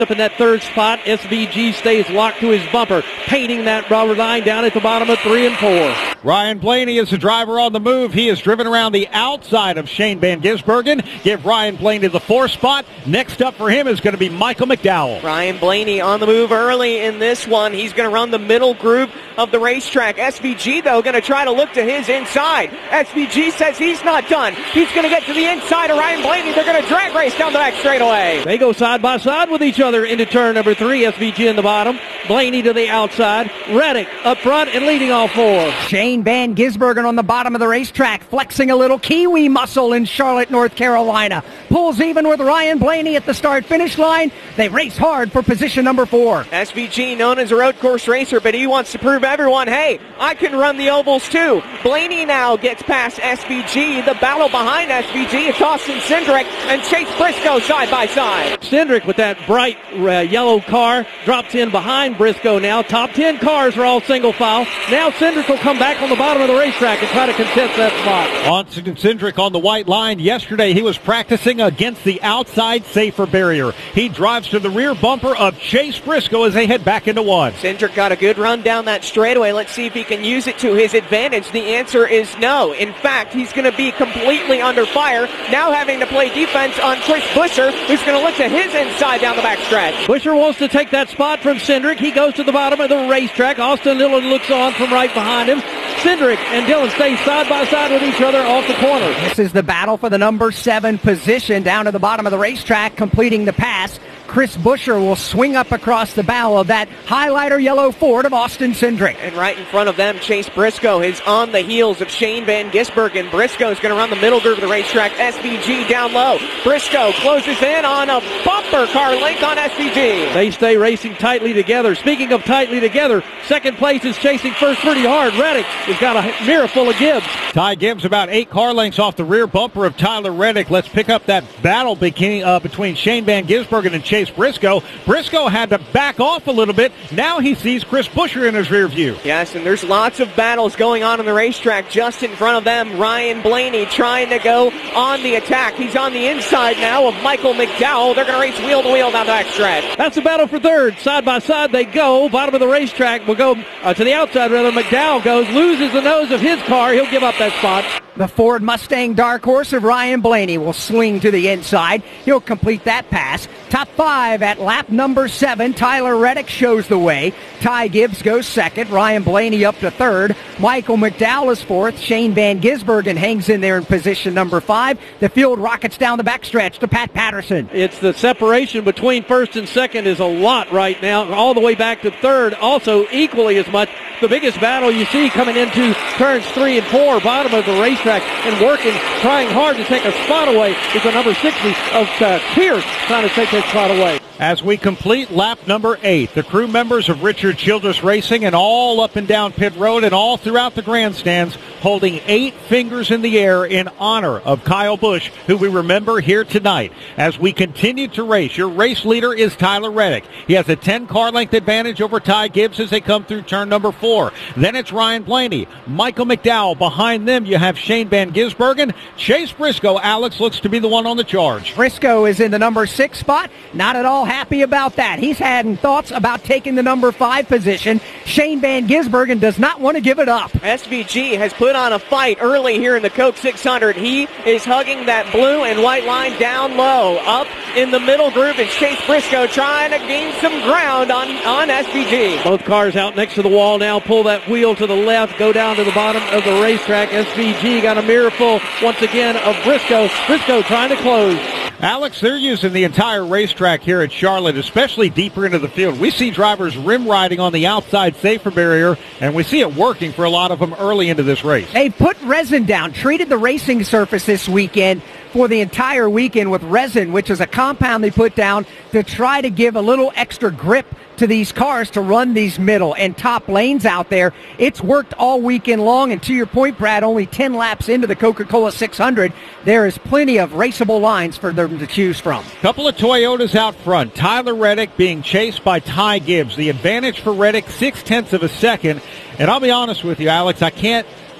Up in that third spot, SVG stays locked to his bumper, painting that rubber line down at the bottom of 3 and 4. Ryan Blaney is the driver on the move. He is driven around the outside of Shane Van Gisbergen. Give Ryan Blaney the 4th spot. Next up for him is going to be Michael McDowell. Ryan Blaney on the move early in this one. He's going to run the middle groove of the racetrack. SVG, though, going to try to look to his inside. SVG says he's not done. He's going to get to the inside of Ryan Blaney. They're going to drag race down the back straightaway. They go side by side with each other into turn number 3. SVG in the bottom, Blaney to the outside, Reddick up front and leading all 4. Shane Van Gisbergen on the bottom of the racetrack, flexing a little Kiwi muscle in Charlotte, North Carolina. Pulls even with Ryan Blaney at the start-finish line. They race hard for position number 4. SVG, known as a road course racer, but he wants to prove everyone, hey, I can run the ovals too. Blaney now gets past SVG. The battle behind SVG is Austin Cindric and Chase Briscoe side by side. Cindric with that bright yellow car drops in behind Briscoe now. Top 10 cars are all single file. Now Cindric will come back on the bottom of the racetrack and try to contest that spot. Austin Cindric on the white line. Yesterday he was practicing against the outside safer barrier. He drives to the rear bumper of Chase Briscoe as they head back into 1. Cindric got a good run down that straightaway. Let's see if he can use it to his advantage. The answer is no. In fact, he's going to be completely under fire, now having to play defense on Chris Buescher, who's going to look to his inside down the back stretch. Buescher wants to take that spot from Cindric. He goes to the bottom of the racetrack. Austin Dillon looks on from right behind him. Cindric and Dillon stay side by side with each other off the corner. This is the battle for the number 7 position down to the bottom of the racetrack, completing the pass. Chris Buescher will swing up across the bow of that highlighter yellow Ford of Austin Cindric. And right in front of them, Chase Briscoe is on the heels of Shane Van Gisbergen. Briscoe is going to run the middle groove of the racetrack. SVG down low. Briscoe closes in on a bumper car length on SVG. They stay racing tightly together. Speaking of tightly together, second place is chasing first pretty hard. Reddick has got a mirror full of Gibbs. Ty Gibbs about 8 car lengths off the rear bumper of Tyler Reddick. Let's pick up that battle between Shane Van Gisbergen and Chase Briscoe. Briscoe had to back off a little bit. Now he sees Chris Buescher in his rear view. Yes, and there's lots of battles going on in the racetrack. Just in front of them, Ryan Blaney trying to go on the attack. He's on the inside now of Michael McDowell. They're going to race wheel to wheel down the backstretch. That's the battle for third. Side by side they go. Bottom of the racetrack will go to the outside, rather. McDowell goes, loses the nose of his car. He'll give up that spot. The Ford Mustang dark horse of Ryan Blaney will swing to the inside. He'll complete that pass. Top 5 at lap number 7. Tyler Reddick shows the way. Ty Gibbs goes second. Ryan Blaney up to third. Michael McDowell is fourth. Shane Van Gisbergen hangs in there in position number 5. The field rockets down the backstretch to Pat Patterson. It's the separation between first and second is a lot right now, all the way back to third, also equally as much. The biggest battle you see coming into turns 3 and 4, bottom of the racetrack, and working, trying hard to take a spot away is the number 60 of Pierce trying to take that spot away. As we complete lap number 8, the crew members of Richard Childress Racing and all up and down pit road and all throughout the grandstands holding 8 fingers in the air in honor of Kyle Busch, who we remember here tonight. As we continue to race, your race leader is Tyler Reddick. He has a 10 car length advantage over Ty Gibbs as they come through turn number 4. Then it's Ryan Blaney, Michael McDowell. Behind them you have Shane Van Gisbergen. Chase Briscoe, Alex, looks to be the one on the charge. Briscoe is in the number 6 spot. Not at all happy about that. He's had thoughts about taking the number 5 position. Shane Van Gisbergen does not want to give it up. SVG has put on a fight early here in the Coke 600. He is hugging that blue and white line down low. Up in the middle groove is Chase Briscoe trying to gain some ground on SVG. Both cars out next to the wall now. Pull that wheel to the left. Go down to the bottom of the racetrack. SVG got a mirror full once again of Briscoe. Briscoe trying to close. Alex, they're using the entire racetrack here at Charlotte, especially deeper into the field. We see drivers rim riding on the outside safer barrier, and we see it working for a lot of them early into this race. They've put resin down, treated the racing surface this weekend for the entire weekend with resin, which is a compound they put down to try to give a little extra grip to these cars to run these middle and top lanes out there. It's worked all weekend long, and to your point, Brad, only 10 laps into the Coca-Cola 600, there is plenty of raceable lines for them to choose from. Couple of Toyotas out front. Tyler Reddick being chased by Ty Gibbs. The advantage for Reddick, 0.6 of a second. And I'll be honest with you, Alex, I can't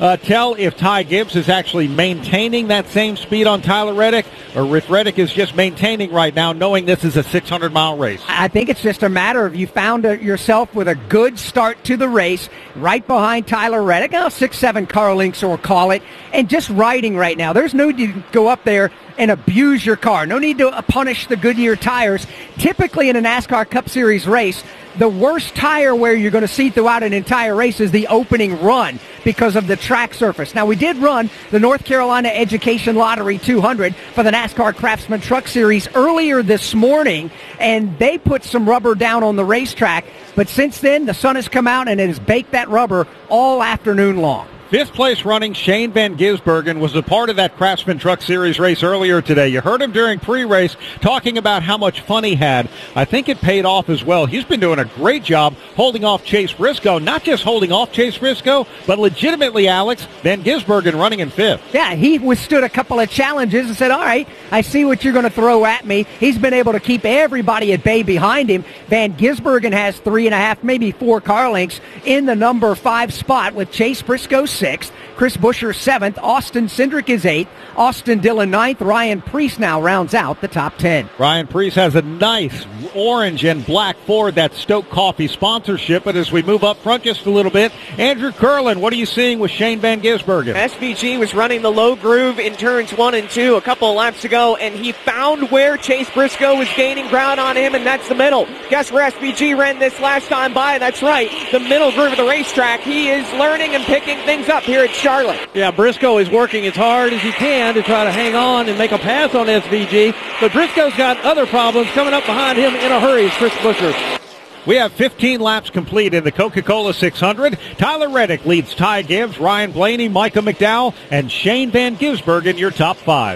tell if Ty Gibbs is actually maintaining that same speed on Tyler Reddick, or if Reddick is just maintaining right now, knowing this is a 600-mile race? I think it's just a matter of you found yourself with a good start to the race, right behind Tyler Reddick, 6'7" Carl Links, or call it, and just riding right now. There's no need to go up there and abuse your car. No need to punish the Goodyear tires. Typically in a NASCAR Cup Series race, the worst tire wear you're going to see throughout an entire race is the opening run because of the track surface. Now, we did run the North Carolina Education Lottery 200 for the NASCAR Craftsman Truck Series earlier this morning, and they put some rubber down on the racetrack. But since then, the sun has come out and it has baked that rubber all afternoon long. Fifth place running Shane Van Gisbergen was a part of that Craftsman Truck Series race earlier today. You heard him during pre-race talking about how much fun he had. I think it paid off as well. He's been doing a great job holding off Chase Briscoe. Not just holding off Chase Briscoe, but legitimately, Alex, Van Gisbergen running in fifth. Yeah, he withstood a couple of challenges and said, all right, I see what you're going to throw at me. He's been able to keep everybody at bay behind him. Van Gisbergen has 3.5, maybe 4 car lengths in the number 5 spot with Chase Briscoe 6th, Chris Buescher 7th, Austin Cindric is 8th, Austin Dillon 9th, Ryan Preece now rounds out the top 10. Ryan Preece has a nice orange and black Ford, that Stoke Coffee sponsorship. But as we move up front just a little bit, Andrew Curlin, what are you seeing with Shane Van Gisbergen? SVG was running the low groove in turns 1 and 2 a couple of laps ago, and he found where Chase Briscoe was gaining ground on him, and that's the middle. Guess where SVG ran this last time by? That's right, the middle groove of the racetrack. He is learning and picking things up here at Charlotte. Yeah, Briscoe is working as hard as he can to try to hang on and make a pass on SVG, but Briscoe's got other problems coming up behind him in a hurry. It's Chris Buescher. We have 15 laps complete in the Coca-Cola 600. Tyler Reddick leads Ty Gibbs, Ryan Blaney, Micah McDowell, and Shane Van Gisbergen, your top 5.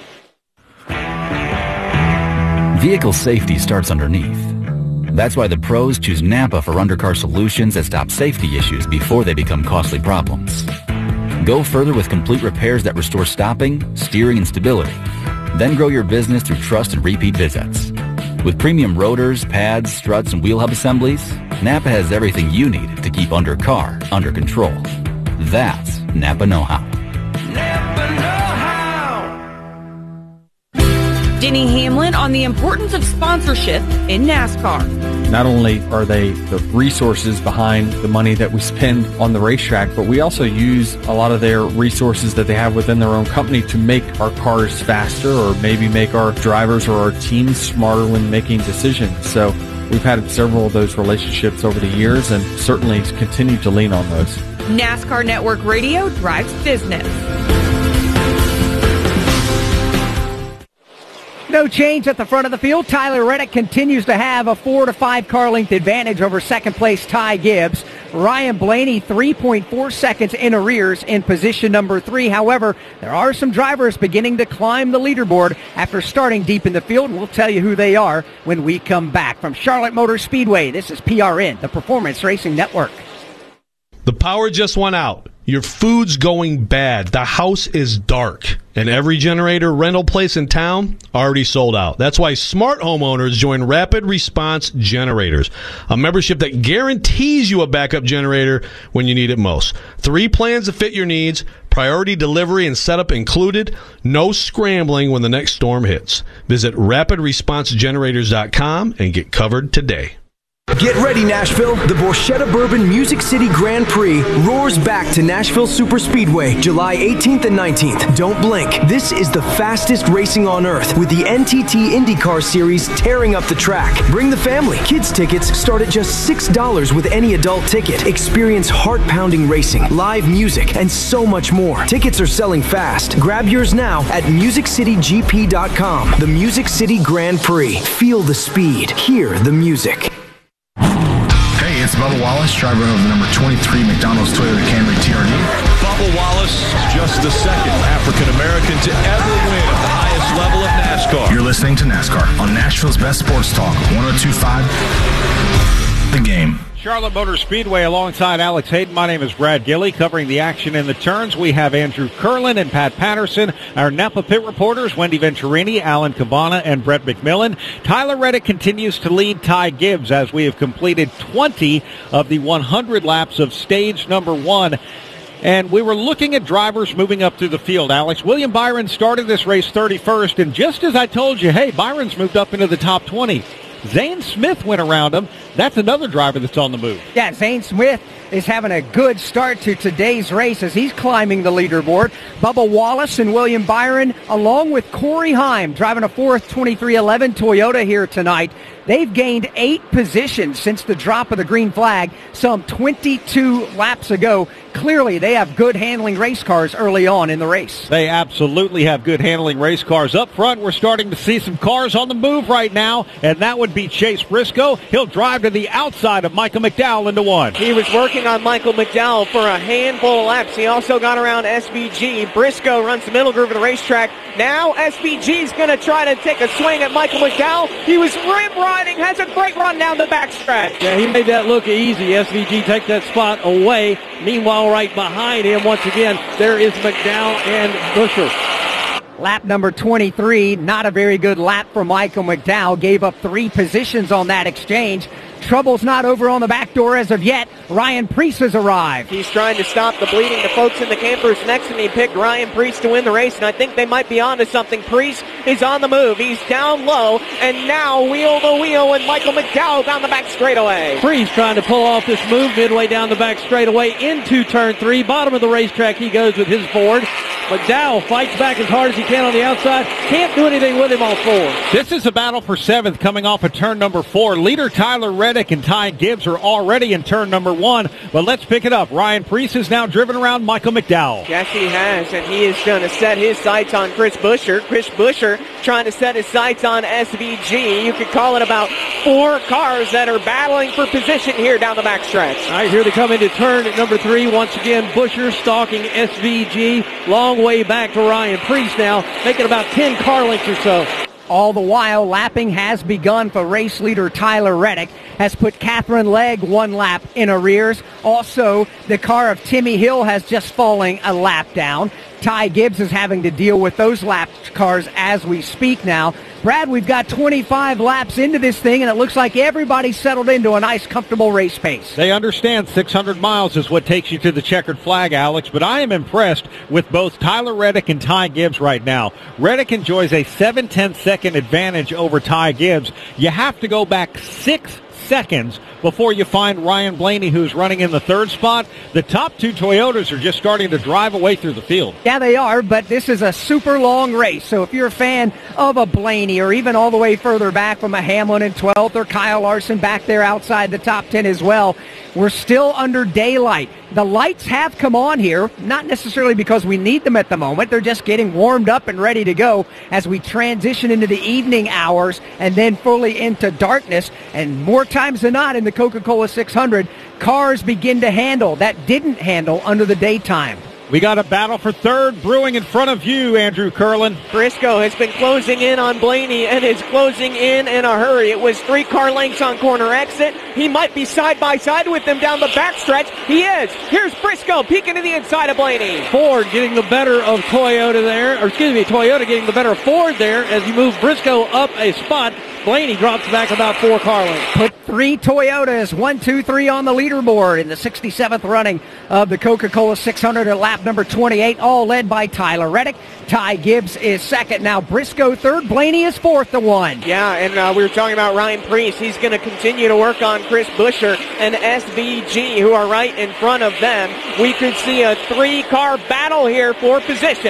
Vehicle safety starts underneath. That's why the pros choose Napa for undercar solutions that stop safety issues before they become costly problems. Go further with complete repairs that restore stopping, steering, and stability. Then grow your business through trust and repeat visits. With premium rotors, pads, struts, and wheel hub assemblies, Napa has everything you need to keep undercar under control. That's Napa know-how. Napa know-how. Denny Hamlin on the importance of sponsorship in NASCAR. Not only are they the resources behind the money that we spend on the racetrack, but we also use a lot of their resources that they have within their own company to make our cars faster, or maybe make our drivers or our teams smarter when making decisions. So we've had several of those relationships over the years, and certainly continue to lean on those. NASCAR Network Radio drives business. No change at the front of the field. Tyler Reddick continues to have a 4 to 5 car length advantage over second place Ty Gibbs. Ryan Blaney 3.4 seconds in arrears in position number 3. However, there are some drivers beginning to climb the leaderboard after starting deep in the field. We'll tell you who they are when we come back. From Charlotte Motor Speedway, this is PRN, the Performance Racing Network. The power just went out. Your food's going bad. The house is dark. And every generator rental place in town already sold out. That's why smart homeowners join Rapid Response Generators, a membership that guarantees you a backup generator when you need it most. 3 plans to fit your needs, priority delivery and setup included, no scrambling when the next storm hits. Visit rapidresponsegenerators.com and get covered today. Get ready, Nashville. The Borchetta Bourbon Music City Grand Prix roars back to Nashville Superspeedway, July 18th and 19th. Don't blink. This is the fastest racing on earth, with the NTT IndyCar Series tearing up the track. Bring the family. Kids tickets start at just $6 with any adult ticket. Experience heart-pounding racing, live music, and so much more. Tickets are selling fast. Grab yours now at MusicCityGP.com. The Music City Grand Prix. Feel the speed. Hear the music. Hey, it's Bubba Wallace, driver of the number 23 McDonald's Toyota Camry TRD. Bubba Wallace, just the second African-American to ever win at the highest level of NASCAR. You're listening to NASCAR on Nashville's best sports talk, 102.5 The Game. Charlotte Motor Speedway alongside Alex Hayden. My name is Brad Gilley, covering the action in the turns. We have Andrew Curlin and Pat Patterson, our Napa pit reporters, Wendy Venturini, Alan Cabana, and Brett McMillan. Tyler Reddick continues to lead Ty Gibbs as we have completed 20 of the 100 laps of stage number 1. And we were looking at drivers moving up through the field, Alex. William Byron started this race 31st, and just as I told you, hey, Byron's moved up into the top 20. Zane Smith went around him. That's another driver that's on the move. Yeah, Zane Smith is having a good start to today's race as he's climbing the leaderboard. Bubba Wallace and William Byron, along with Corey Heim, driving a Fourth 2311 Toyota here tonight. They've gained 8 positions since the drop of the green flag some 22 laps ago. Clearly, they have good handling race cars early on in the race. They absolutely have good handling race cars. Up front, we're starting to see some cars on the move right now, and that would be Chase Briscoe. He'll drive to the outside of Michael McDowell into one. He was working on Michael McDowell for a handful of laps. He also got around SVG. Briscoe runs the middle groove of the racetrack. Now SVG's going to try to take a swing at Michael McDowell. He was rim riding, has a great run down the backstretch. Yeah, he made that look easy. SVG take that spot away. Meanwhile, right behind him, once again, there is McDowell and Buscher. Lap number 23, not a very good lap for Michael McDowell. Gave up 3 positions on that exchange. Trouble's not over on the back door as of yet. Ryan Preece has arrived. He's trying to stop the bleeding. The folks in the campers next to me picked Ryan Preece to win the race, and I think they might be onto something. Preece is on the move. He's down low, and now wheel to wheel with Michael McDowell down the back straightaway. Preece trying to pull off this move midway down the back straightaway into turn 3. Bottom of the racetrack he goes with his Ford. McDowell fights back as hard as he can on the outside. Can't do anything with him on 4. This is a battle for 7th coming off of turn number 4. Leader Tyler Reddick and Ty Gibbs are already in turn number 1, but let's pick it up. Ryan Preece has now driven around Michael McDowell. Yes, he has, and he is going to set his sights on Chris Buscher. Chris Buscher trying to set his sights on SVG. You could call it about 4 cars that are battling for position here down the backstretch. All right, here they come into turn number 3. Once again, Buscher stalking SVG. Long way back to Ryan Preece now, making about 10 car lengths or so. All the while, lapping has begun for race leader Tyler Reddick, has put Catherine Legg 1 lap in arrears. Also, the car of Timmy Hill has just fallen a lap down. Ty Gibbs is having to deal with those lap cars as we speak now. Brad, we've got 25 laps into this thing, and it looks like everybody's settled into a nice, comfortable race pace. They understand 600 miles is what takes you to the checkered flag, Alex, but I am impressed with both Tyler Reddick and Ty Gibbs right now. Reddick enjoys a 7/10-second advantage over Ty Gibbs. You have to go back 6 seconds before you find Ryan Blaney, who's running in the 3rd spot. The top 2 Toyotas are just starting to drive away through the field. Yeah, they are, but this is a super long race. So if you're a fan of a Blaney or even all the way further back from a Hamlin in 12th or Kyle Larson back there outside the top 10 as well, we're still under daylight. The lights have come on here, not necessarily because we need them at the moment. They're just getting warmed up and ready to go as we transition into the evening hours and then fully into darkness. And more times than not in the Coca-Cola 600, cars begin to handle that didn't handle under the daytime. We got a battle for 3rd brewing in front of you, Andrew Curlin. Briscoe has been closing in on Blaney and is closing in a hurry. It was 3 car lengths on corner exit. He might be side by side with them down the backstretch. He is. Here's Briscoe peeking to the inside of Blaney. Ford getting the better of Toyota there, or excuse me, Toyota getting the better of Ford there as you move Briscoe up a spot. Blaney drops back about 4 car lengths. Put 3 Toyotas, 1, 2, 3 on the leaderboard in the 67th running of the Coca-Cola 600 at lap number 28, all led by Tyler Reddick. Ty Gibbs is 2nd. Now Briscoe 3rd. Blaney is 4th to 1. Yeah, and we were talking about Ryan Preece. He's going to continue to work on Chris Buscher and SVG, who are right in front of them. We could see a 3-car battle here for position.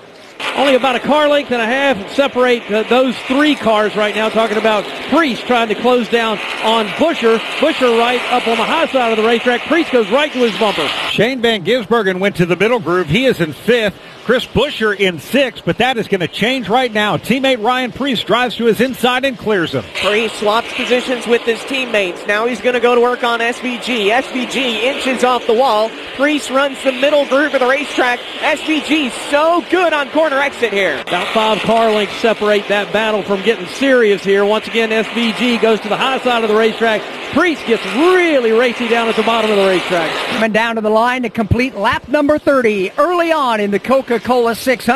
Only about a car length and a half separate those 3 cars right now. Talking about Preece trying to close down on Buscher. Buscher right up on the high side of the racetrack. Preece goes right to his bumper. Shane Van Gisbergen went to the middle groove. He is in 5th. Chris Buscher in 6th, but that is going to change right now. Teammate Ryan Preece drives to his inside and clears him. Preece swaps positions with his teammates. Now he's going to go to work on SVG. SVG inches off the wall. Preece runs the middle groove of the racetrack. SVG so good on corner exit here. About 5 car lengths separate that battle from getting serious here. Once again, SVG goes to the high side of the racetrack. Preece gets really racy down at the bottom of the racetrack. Coming down to the line to complete lap number 30 early on in the Coca-Cola 600.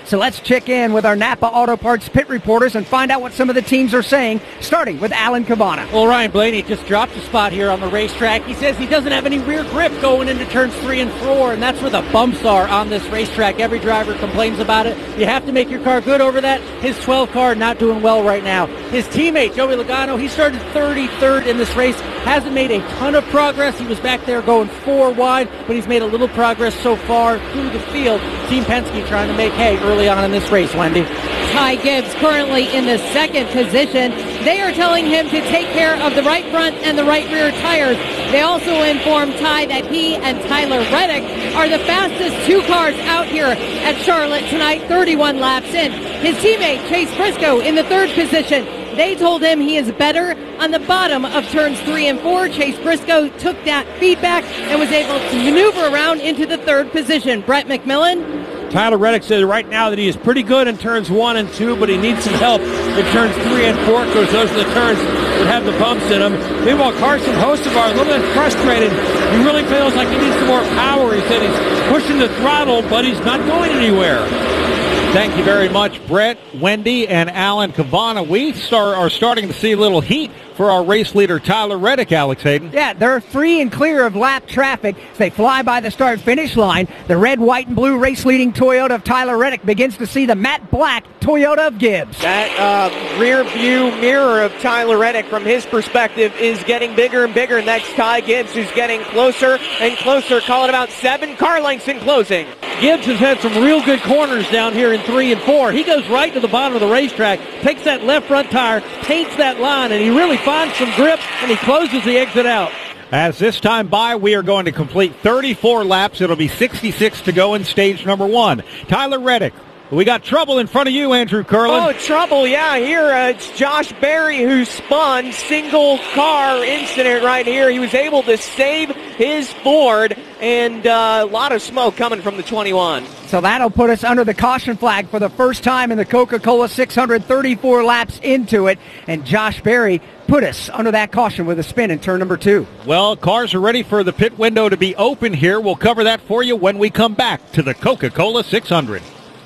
So let's check in with our Napa Auto Parts pit reporters and find out what some of the teams are saying, starting with Alan Cavana. Well, Ryan Blaney just dropped a spot here on the racetrack. He says he doesn't have any rear grip going into turns 3 and 4, and that's where the bumps are on this racetrack. Every driver complains about it. You have to make your car good over that. His 12 car not doing well right now. His teammate, Joey Logano, he started 33rd in this race. Hasn't made a ton of progress. He was back there going 4 wide, but he's made a little progress so far through the field. Team Penske trying to make hay early on in this race, Wendy. Ty Gibbs currently in the second position. They are telling him to take care of the right front and the right rear tires. They also informed Ty that he and Tyler Reddick are the fastest 2 cars out here at Charlotte tonight, 31 laps in. His teammate, Chase Briscoe, in the third position. They told him he is better on the bottom of turns 3 and 4. Chase Briscoe took that feedback and was able to maneuver around into the third position. Brett McMillan. Tyler Reddick says right now that he is pretty good in turns 1 and 2, but he needs some help in turns 3 and 4 because those are the turns that have the bumps in them. Meanwhile, Carson Hocevar a little bit frustrated. He really feels like he needs some more power. He said he's pushing the throttle, but he's not going anywhere. Thank you very much, Brett, Wendy, and Alan Cavana. We are starting to see a little heat for our race leader, Tyler Reddick, Alex Hayden. Yeah, they're free and clear of lap traffic as they fly by the start-finish line. The red, white, and blue race-leading Toyota of Tyler Reddick begins to see the matte black Toyota of Gibbs. That rear view mirror of Tyler Reddick from his perspective is getting bigger and bigger, and that's Ty Gibbs who's getting closer and closer, calling about 7 car lengths in closing. Gibbs has had some real good corners down here in 3 and 4. He goes right to the bottom of the racetrack, takes that left front tire, paints that line, and he really finds some grip, and he closes the exit out. As this time by, we are going to complete 34 laps. It'll be 66 to go in stage number 1. Tyler Reddick. We got trouble in front of you, Andrew Curlin. Oh, trouble, yeah. Here it's Josh Berry who spun. Single car incident right here. He was able to save his Ford, and a lot of smoke coming from the 21. So that'll put us under the caution flag for the first time in the Coca-Cola 600, 34 laps into it. And Josh Berry put us under that caution with a spin in turn number 2. Well, cars are ready for the pit window to be open here. We'll cover that for you when we come back to the Coca-Cola 600.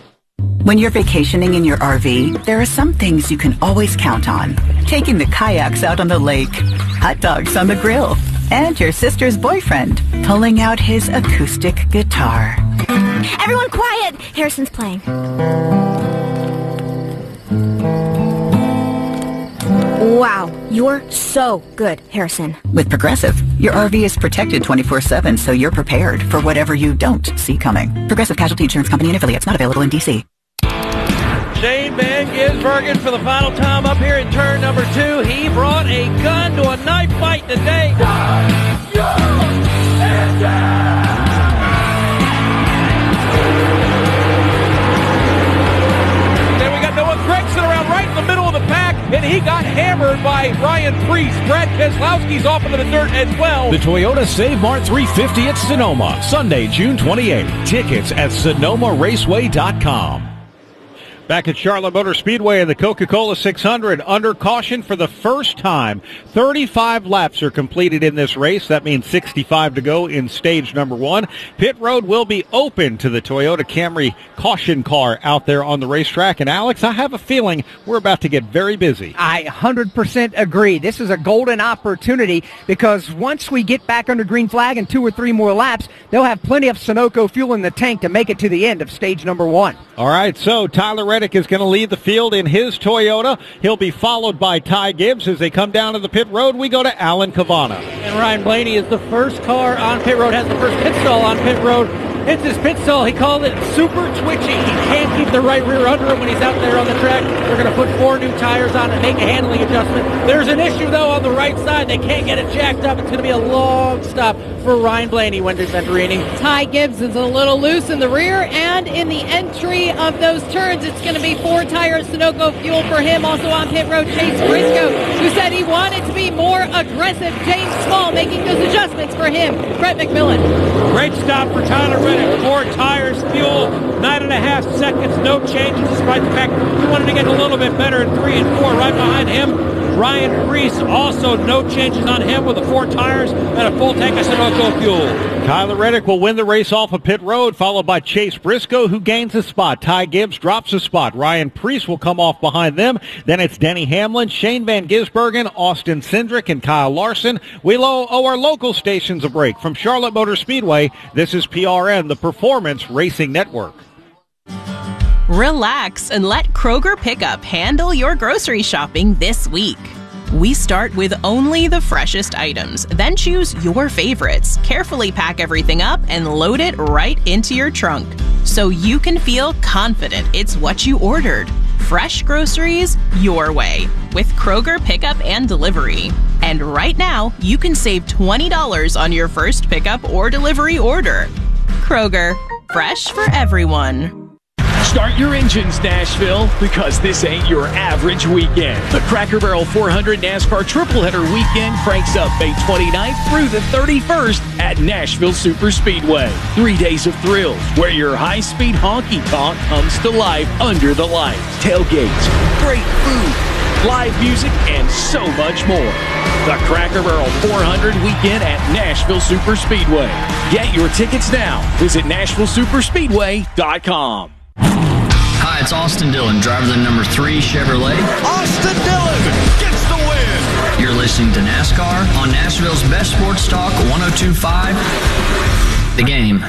When you're vacationing in your RV, there are some things you can always count on. Taking the kayaks out on the lake, hot dogs on the grill, and your sister's boyfriend pulling out his acoustic guitar. Everyone quiet! Harrison's playing. Wow, you're so good, Harrison. With Progressive, your RV is protected 24/7, so you're prepared for whatever you don't see coming. Progressive Casualty Insurance Company and affiliates, not available in D.C. Shane Van Gisbergen for the final time up here in turn number 2. He brought a gun to a knife fight today. Then we got Noah Gregson around right in the middle of the pack, and he got hammered by Ryan Preece. Brad Keselowski's off into the dirt as well. The Toyota Save Mart 350 at Sonoma, Sunday, June 28th. Tickets at SonomaRaceway.com. Back at Charlotte Motor Speedway in the Coca-Cola 600, under caution for the first time. 35 laps are completed in this race. That means 65 to go in stage number 1. Pit road will be open to the Toyota Camry caution car out there on the racetrack. And Alex, I have a feeling we're about to get very busy. I 100% agree. This is a golden opportunity because once we get back under green flag in 2 or 3 more laps, they'll have plenty of Sunoco fuel in the tank to make it to the end of stage number 1. All right, so Tyler Reddick is going to lead the field in his Toyota. He'll be followed by Ty Gibbs. As they come down to the pit road, we go to Alan Cavana. And Ryan Blaney is the first car on pit road, has the first pit stall on pit road. It's his pit stall. He called it super twitchy. He can't keep the right rear under him when he's out there on the track. They're going to put 4 new tires on and make a handling adjustment. There's an issue, though, on the right side. They can't get it jacked up. It's going to be a long stop for Ryan Blaney, Wendy Venturini. Ty Gibbs is a little loose in the rear, and in the entry of those turns, it's going to be 4 tires Sunoco fuel for him. Also on pit road, Chase Briscoe, who said he wanted to be more aggressive. James Small making those adjustments for him. Brett McMillan. Great stop for Tyler Reddick. 4 tires, fuel, 9.5 seconds, no changes, despite the fact he wanted to get a little bit better in 3 and 4. Right behind him, Ryan Preece, also no changes on him with the 4 tires and a full tank of Sunoco fuel. Tyler Reddick will win the race off of pit road, followed by Chase Briscoe, who gains a spot. Ty Gibbs drops a spot. Ryan Preece will come off behind them. Then it's Denny Hamlin, Shane Van Gisbergen, Austin Cindric, and Kyle Larson. We owe our local stations a break. From Charlotte Motor Speedway, this is PRN, the Performance Racing Network. Relax and let Kroger Pickup handle your grocery shopping this week. We start with only the freshest items, then choose your favorites, carefully pack everything up, and load it right into your trunk, so you can feel confident it's what you ordered. Fresh groceries your way with Kroger Pickup and Delivery. And right now, you can save $20 on your first pickup or delivery order. Kroger, fresh for everyone. Start your engines, Nashville, because this ain't your average weekend. The Cracker Barrel 400 NASCAR Tripleheader Weekend cranks up May 29th through the 31st at Nashville Superspeedway. 3 days of thrills where your high-speed honky-tonk comes to life under the lights. Tailgates, great food, live music, and so much more. The Cracker Barrel 400 Weekend at Nashville Superspeedway. Get your tickets now. Visit NashvilleSuperspeedway.com. Hi, it's Austin Dillon, driver of the number 3 Chevrolet. Austin Dillon gets the win. You're listening to NASCAR on Nashville's best sports talk, 102.5 The Game.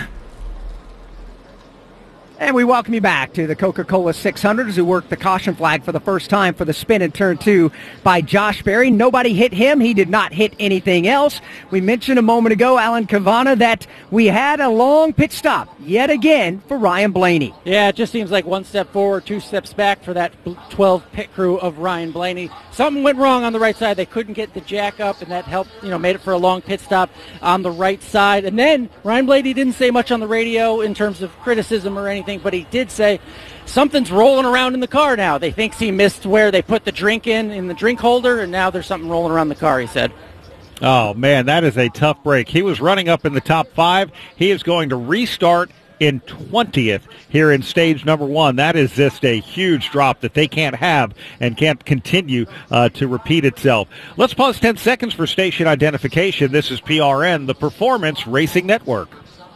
And we welcome you back to the Coca-Cola 600s, who worked the caution flag for the first time for the spin in turn 2 by Josh Berry. Nobody hit him. He did not hit anything else. We mentioned a moment ago, Alan Cavana, that we had a long pit stop yet again for Ryan Blaney. Yeah, it just seems like 1 step forward, 2 steps back for that 12 pit crew of Ryan Blaney. Something went wrong on the right side. They couldn't get the jack up, and that helped, made it for a long pit stop on the right side. And then Ryan Blaney didn't say much on the radio in terms of criticism or anything, but he did say something's rolling around in the car now. They think he missed where they put the drink in the drink holder, and now there's something rolling around the car, he said. Oh, man, that is a tough break. He was running up in the top 5. He is going to restart in 20th here in stage number 1. That is just a huge drop that they can't have and can't continue to repeat itself. Let's pause 10 seconds for station identification. This is PRN, the Performance Racing Network.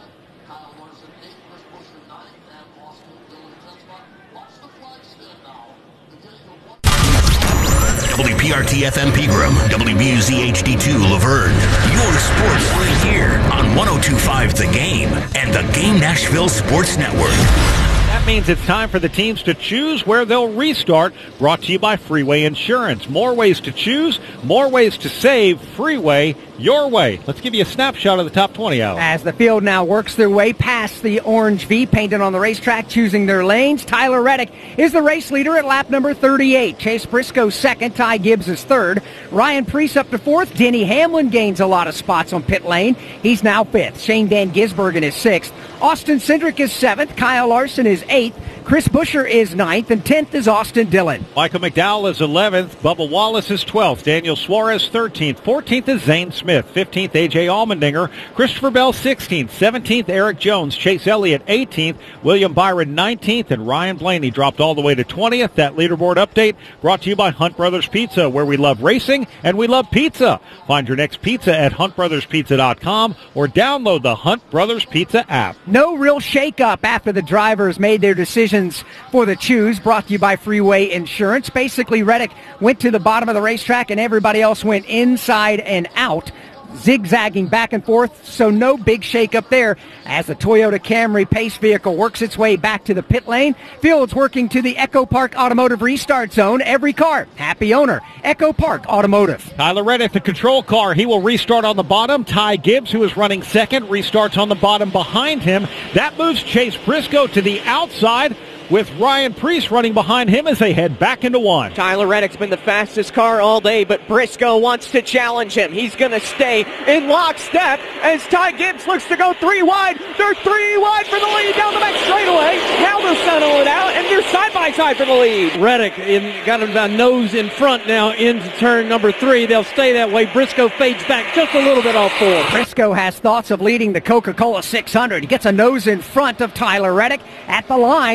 WPRT-FM Pegram, WBUZ-HD2 Laverne. Your sports right here on 102.5 The Game and the Game Nashville Sports Network. That means it's time for the teams to choose where they'll restart, brought to you by Freeway Insurance. More ways to choose, more ways to save. Freeway, your way. Let's give you a snapshot of the top 20 out. As the field now works their way past the orange V painted on the racetrack, choosing their lanes, Tyler Reddick is the race leader at lap number 38. Chase Briscoe second, Ty Gibbs is third. Ryan Preece up to fourth. Denny Hamlin gains a lot of spots on pit lane. He's now fifth. Shane Van Gisbergen is sixth. Austin Cindric is seventh. Kyle Larson is eighth. Chris Buescher is ninth, and 10th is Austin Dillon. Michael McDowell is 11th. Bubba Wallace is 12th. Daniel Suarez 13th. 14th is Zane Smith. 15th, A.J. Allmendinger. Christopher Bell 16th. 17th, Eric Jones. Chase Elliott 18th. William Byron 19th. And Ryan Blaney dropped all the way to 20th. That leaderboard update brought to you by Hunt Brothers Pizza, where we love racing and we love pizza. Find your next pizza at huntbrotherspizza.com or download the Hunt Brothers Pizza app. No real shakeup after the drivers made their decisions for the choose, brought to you by Freeway Insurance. Basically, Reddick went to the bottom of the racetrack and everybody else went inside and out, zigzagging back and forth, so no big shakeup there as the Toyota Camry Pace vehicle works its way back to the pit lane. Field's working to the Echo Park Automotive restart zone. Every car, happy owner. Echo Park Automotive. Tyler Reddick, the control car, he will restart on the bottom. Ty Gibbs, who is running second, restarts on the bottom behind him. That moves Chase Briscoe to the outside, with Ryan Preece running behind him as they head back into one. Tyler Reddick's been the fastest car all day, but Briscoe wants to challenge him. He's going to stay in lockstep as Ty Gibbs looks to go 3 wide. They're 3 wide for the lead down the back straightaway. Now they'll settle it out, and they're side by side for the lead. Reddick got him a nose in front now into turn number 3. They'll stay that way. Briscoe fades back just a little bit off 4. Briscoe has thoughts of leading the Coca-Cola 600. He gets a nose in front of Tyler Reddick at the line. Count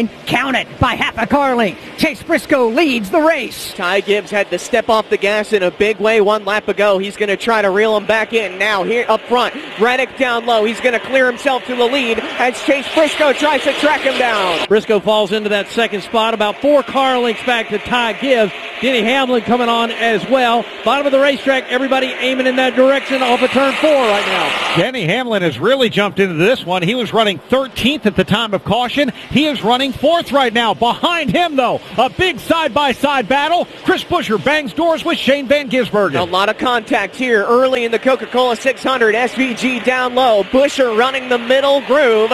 down it by half a car length. Chase Briscoe leads the race. Ty Gibbs had to step off the gas in a big way 1 lap ago. He's going to try to reel him back in. Now here up front, Reddick down low. He's going to clear himself to the lead as Chase Briscoe tries to track him down. Briscoe falls into that second spot, about 4 car lengths back to Ty Gibbs. Denny Hamlin coming on as well. Bottom of the racetrack, everybody aiming in that direction off of turn 4 right now. Denny Hamlin has really jumped into this one. He was running 13th at the time of caution. He is running 4th right now. Behind him, though, a big side-by-side battle. Chris Buescher bangs doors with Shane Van Gisbergen. A lot of contact here early in the Coca-Cola 600. SVG down low. Buescher running the middle groove.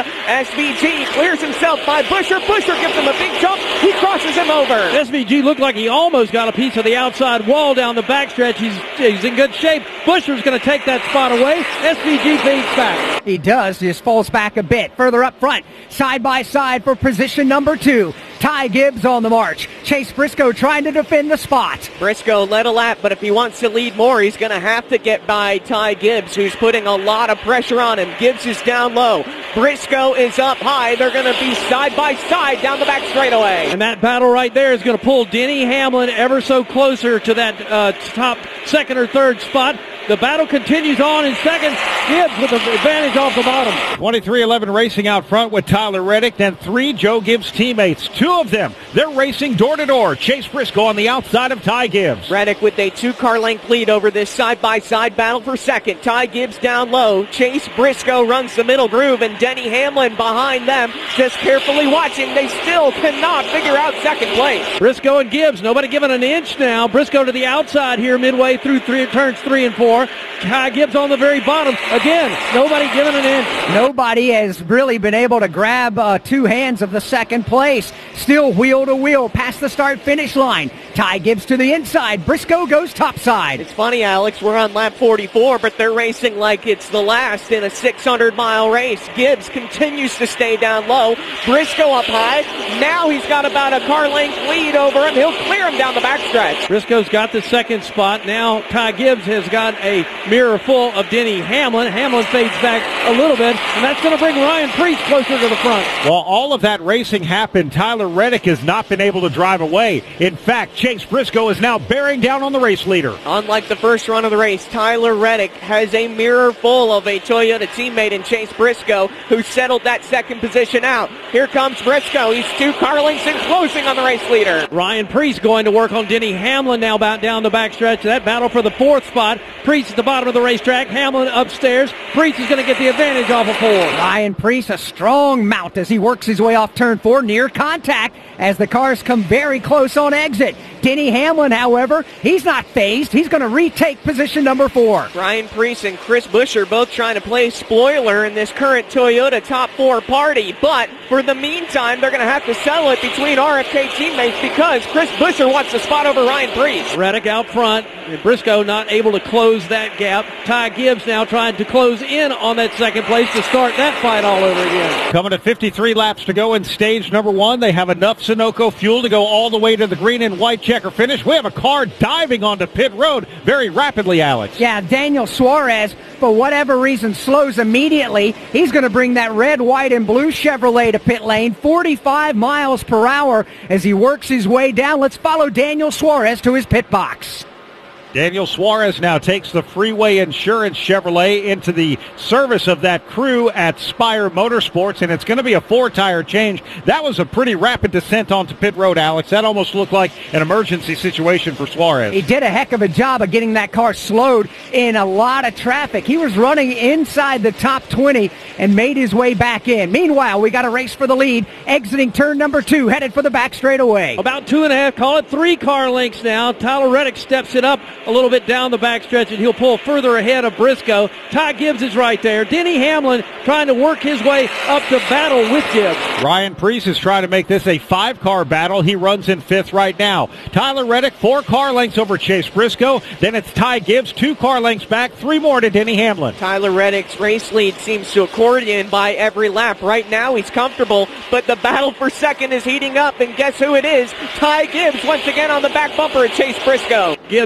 SVG clears himself by Buescher. Buescher gives him a big jump. He crosses him over. SVG looked like he almost got a piece of the outside wall down the backstretch. He's in good shape. Buescher's going to take that spot away. SVG fades back. He does, just falls back a bit. Further up front, side by side for position number 2. Ty Gibbs on the march. Chase Briscoe trying to defend the spot. Briscoe led a lap, but if he wants to lead more, he's going to have to get by Ty Gibbs, who's putting a lot of pressure on him. Gibbs is down low. Briscoe is up high. They're going to be side by side down the back straightaway. And that battle right there is going to pull Denny Hamlin ever so closer to that top second or third spot. The battle continues on in second. Gibbs with the advantage off the bottom. 23-11 racing out front with Tyler Reddick, then 3 Joe Gibbs teammates. 2 of them, they're racing door-to-door. Chase Briscoe on the outside of Ty Gibbs. Reddick with a 2-car length lead over this side-by-side battle for second. Ty Gibbs down low. Chase Briscoe runs the middle groove, and Denny Hamlin behind them, just carefully watching. They still cannot figure out second place. Briscoe and Gibbs, nobody giving an inch now. Briscoe to the outside here midway through turns 3 and 4. Ty Gibbs on the very bottom. Again, nobody giving an inch. Nobody has really been able to grab 2 hands of the second place. Still wheel to wheel past the start-finish line. Ty Gibbs to the inside. Briscoe goes topside. It's funny, Alex, we're on lap 44, but they're racing like it's the last in a 600-mile race. Gibbs continues to stay down low. Briscoe up high. Now he's got about a car length lead over him. He'll clear him down the backstretch. Briscoe's got the second spot. Now Ty Gibbs has got a mirror full of Denny Hamlin. Hamlin fades back a little bit, and that's going to bring Ryan Preece closer to the front. While all of that racing happened, Tyler Reddick has not been able to drive away. In fact, Chase Briscoe is now bearing down on the race leader. Unlike the first run of the race, Tyler Reddick has a mirror full of a Toyota teammate in Chase Briscoe, who settled that second position out. Here comes Briscoe. He's 2 car lengths and closing on the race leader. Ryan Preece going to work on Denny Hamlin now about down the backstretch. That battle for the 4th spot. Preece at the bottom of the racetrack. Hamlin upstairs. Preece is going to get the advantage off of 4. Ryan Preece, a strong mount as he works his way off turn 4, near contact as the cars come very close on exit. Denny Hamlin, however, he's not phased. He's going to retake position number 4. Ryan Preece and Chris Buescher both trying to play spoiler in this current Toyota top 4 party, but for the meantime, they're going to have to settle it between RFK teammates because Chris Buescher wants to spot over Ryan Preece. Reddick out front, and Briscoe not able to close that gap. Ty Gibbs now trying to close in on that second place to start that fight all over again. Coming to 53 laps to go in stage number 1. They have enough Sunoco fuel to go all the way to the green and white checker finish. We have a car diving onto pit road very rapidly, Alex. Yeah, Daniel Suarez, for whatever reason, slows immediately. He's going to bring that red, white, and blue Chevrolet to pit lane, 45 miles per hour as he works his way down. Let's follow Daniel Suarez to his pit box. Daniel Suarez now takes the Freeway Insurance Chevrolet into the service of that crew at Spire Motorsports, and it's going to be a 4-tire change. That was a pretty rapid descent onto pit road, Alex. That almost looked like an emergency situation for Suarez. He did a heck of a job of getting that car slowed in a lot of traffic. He was running inside the top 20 and made his way back in. Meanwhile, we got a race for the lead, exiting turn number 2, headed for the back straightaway. About 2.5, call it 3 car lengths now. Tyler Reddick steps it up a little bit down the backstretch, and he'll pull further ahead of Briscoe. Ty Gibbs is right there. Denny Hamlin trying to work his way up to battle with Gibbs. Ryan Preece is trying to make this a 5-car battle. He runs in 5th right now. Tyler Reddick, 4 car lengths over Chase Briscoe. Then it's Ty Gibbs, 2 car lengths back, 3 more to Denny Hamlin. Tyler Reddick's race lead seems to accordion by every lap. Right now he's comfortable, but the battle for second is heating up, and guess who it is? Ty Gibbs once again on the back bumper of Chase Briscoe. Gibbs showed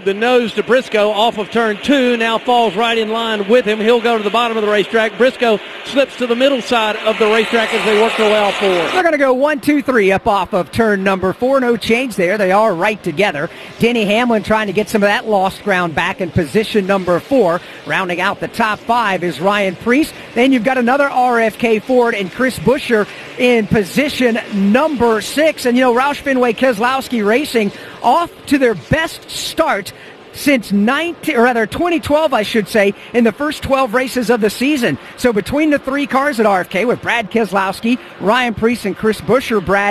the nose to Briscoe off of turn 2. Now falls right in line with him. He'll go to the bottom of the racetrack. Briscoe slips to the middle side of the racetrack as they work their way out forward. They're going to go 1, 2, 3 up off of turn number 4. No change there. They are right together. Denny Hamlin trying to get some of that lost ground back in position number 4. Rounding out the top 5 is Ryan Preece. Then you've got another RFK Ford and Chris Buescher in position number 6. And, Roush Fenway Keselowski Racing off to their best start since 2012, I should say, in the first 12 races of the season. So between the 3 cars at RFK with Brad Keselowski, Ryan Preece, and Chris Buescher, Brad,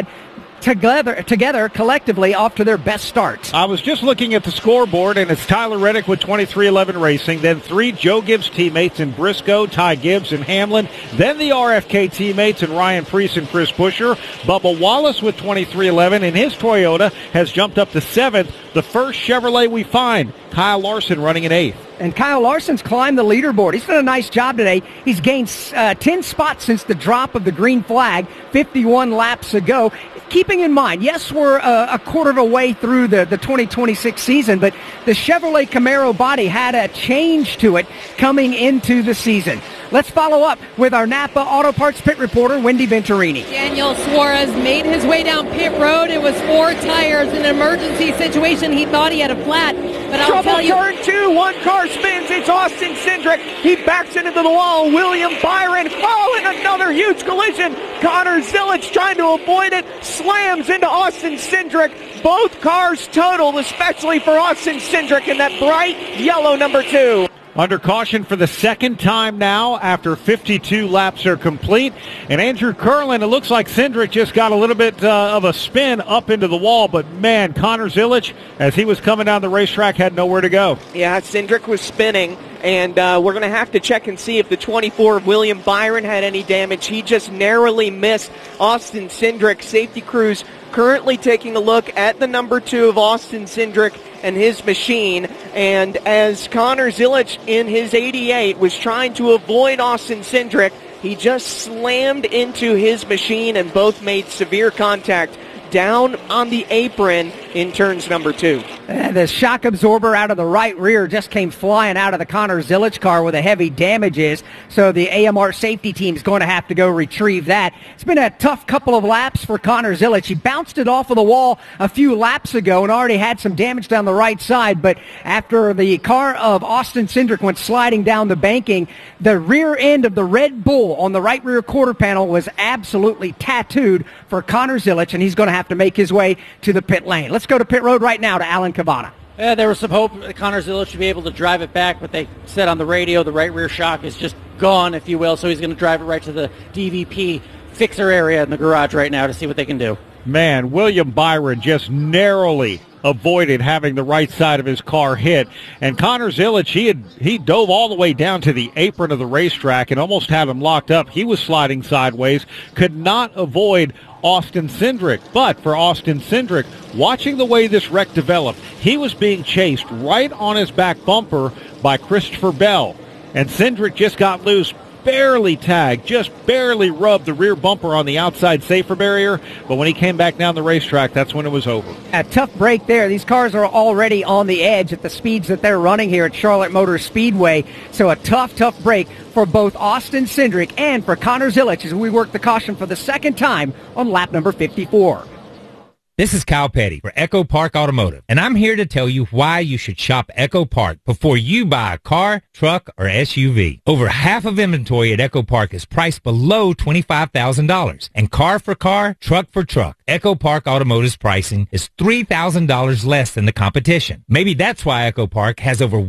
together collectively off to their best starts. I was just looking at the scoreboard, and it's Tyler Reddick with 2311 Racing, then 3 Joe Gibbs teammates in Briscoe, Ty Gibbs, and Hamlin, then the RFK teammates in Ryan Preece and Chris Buescher. Bubba Wallace with 2311, and his Toyota has jumped up to 7th. The first Chevrolet we find, Kyle Larson running in 8th. And Kyle Larson's climbed the leaderboard. He's done a nice job today. He's gained 10 spots since the drop of the green flag 51 laps ago. Keeping in mind, yes, we're a quarter of a way through the 2026 season, but the Chevrolet Camaro body had a change to it coming into the season. Let's follow up with our Napa Auto Parts pit reporter, Wendy Venturini. Daniel Suarez made his way down pit road. It was 4 tires in an emergency situation. He thought he had a flat, but I'll tell you. Turn 2, 1 car spins. It's Austin Cindric. He backs into the wall. William Byron. Oh, and another huge collision. Connor Zilic trying to avoid it. Slams into Austin Cindric. Both cars totaled, especially for Austin Cindric in that bright yellow number 2. Under caution for the second time now after 52 laps are complete. And Andrew Curlin, it looks like Cindric just got a little bit of a spin up into the wall. But, man, Connor Zilic, as he was coming down the racetrack, had nowhere to go. Yeah, Cindric was spinning. And we're going to have to check and see if the 24 of William Byron had any damage. He just narrowly missed Austin Cindric. Safety crews currently taking a look at the number 2 of Austin Cindric and his machine. And as Connor Zilic in his 88 was trying to avoid Austin Cindric, he just slammed into his machine and both made severe contact down on the apron in turns number 2. The shock absorber out of the right rear just came flying out of the Connor Zilic car with the heavy damages, so the AMR safety team is going to have to go retrieve that. It's been a tough couple of laps for Connor Zilic. He bounced it off of the wall a few laps ago and already had some damage down the right side, but after the car of Austin Cindric went sliding down the banking, the rear end of the Red Bull on the right rear quarter panel was absolutely tattooed for Connor Zilic, and he's going to have to make his way to the pit lane. Let's go to pit road right now to Alan Cavana. There was some hope that Connor Zilic should be able to drive it back, but they said on the radio the right rear shock is just gone, if you will, so he's going to drive it right to the DVP fixer area in the garage right now to see what they can do. Man, William Byron just narrowly avoided having the right side of his car hit. And Connor Zilic, he dove all the way down to the apron of the racetrack and almost had him locked up. He was sliding sideways, could not avoid Austin Cindric. But for Austin Cindric, watching the way this wreck developed, he was being chased right on his back bumper by Christopher Bell. And Cindric just got loose, barely tagged, just barely rubbed the rear bumper on the outside safer barrier, but when he came back down the racetrack, that's when it was over. A tough break there. These cars are already on the edge at the speeds that they're running here at Charlotte Motor Speedway, so a tough break for both Austin Cindric and for Connor Zilic as we work the caution for the second time on lap number 54. This is Kyle Petty for Echo Park Automotive, and I'm here to tell you why you should shop Echo Park before you buy a car, truck, or SUV. Over half of inventory at Echo Park is priced below $25,000, and car for car, truck for truck, Echo Park Automotive's pricing is $3,000 less than the competition. Maybe that's why Echo Park has over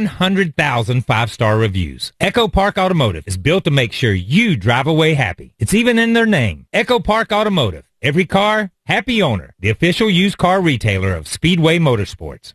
100,000 five-star reviews. Echo Park Automotive is built to make sure you drive away happy. It's even in their name, Echo Park Automotive. Every car, happy owner. The official used car retailer of Speedway Motorsports.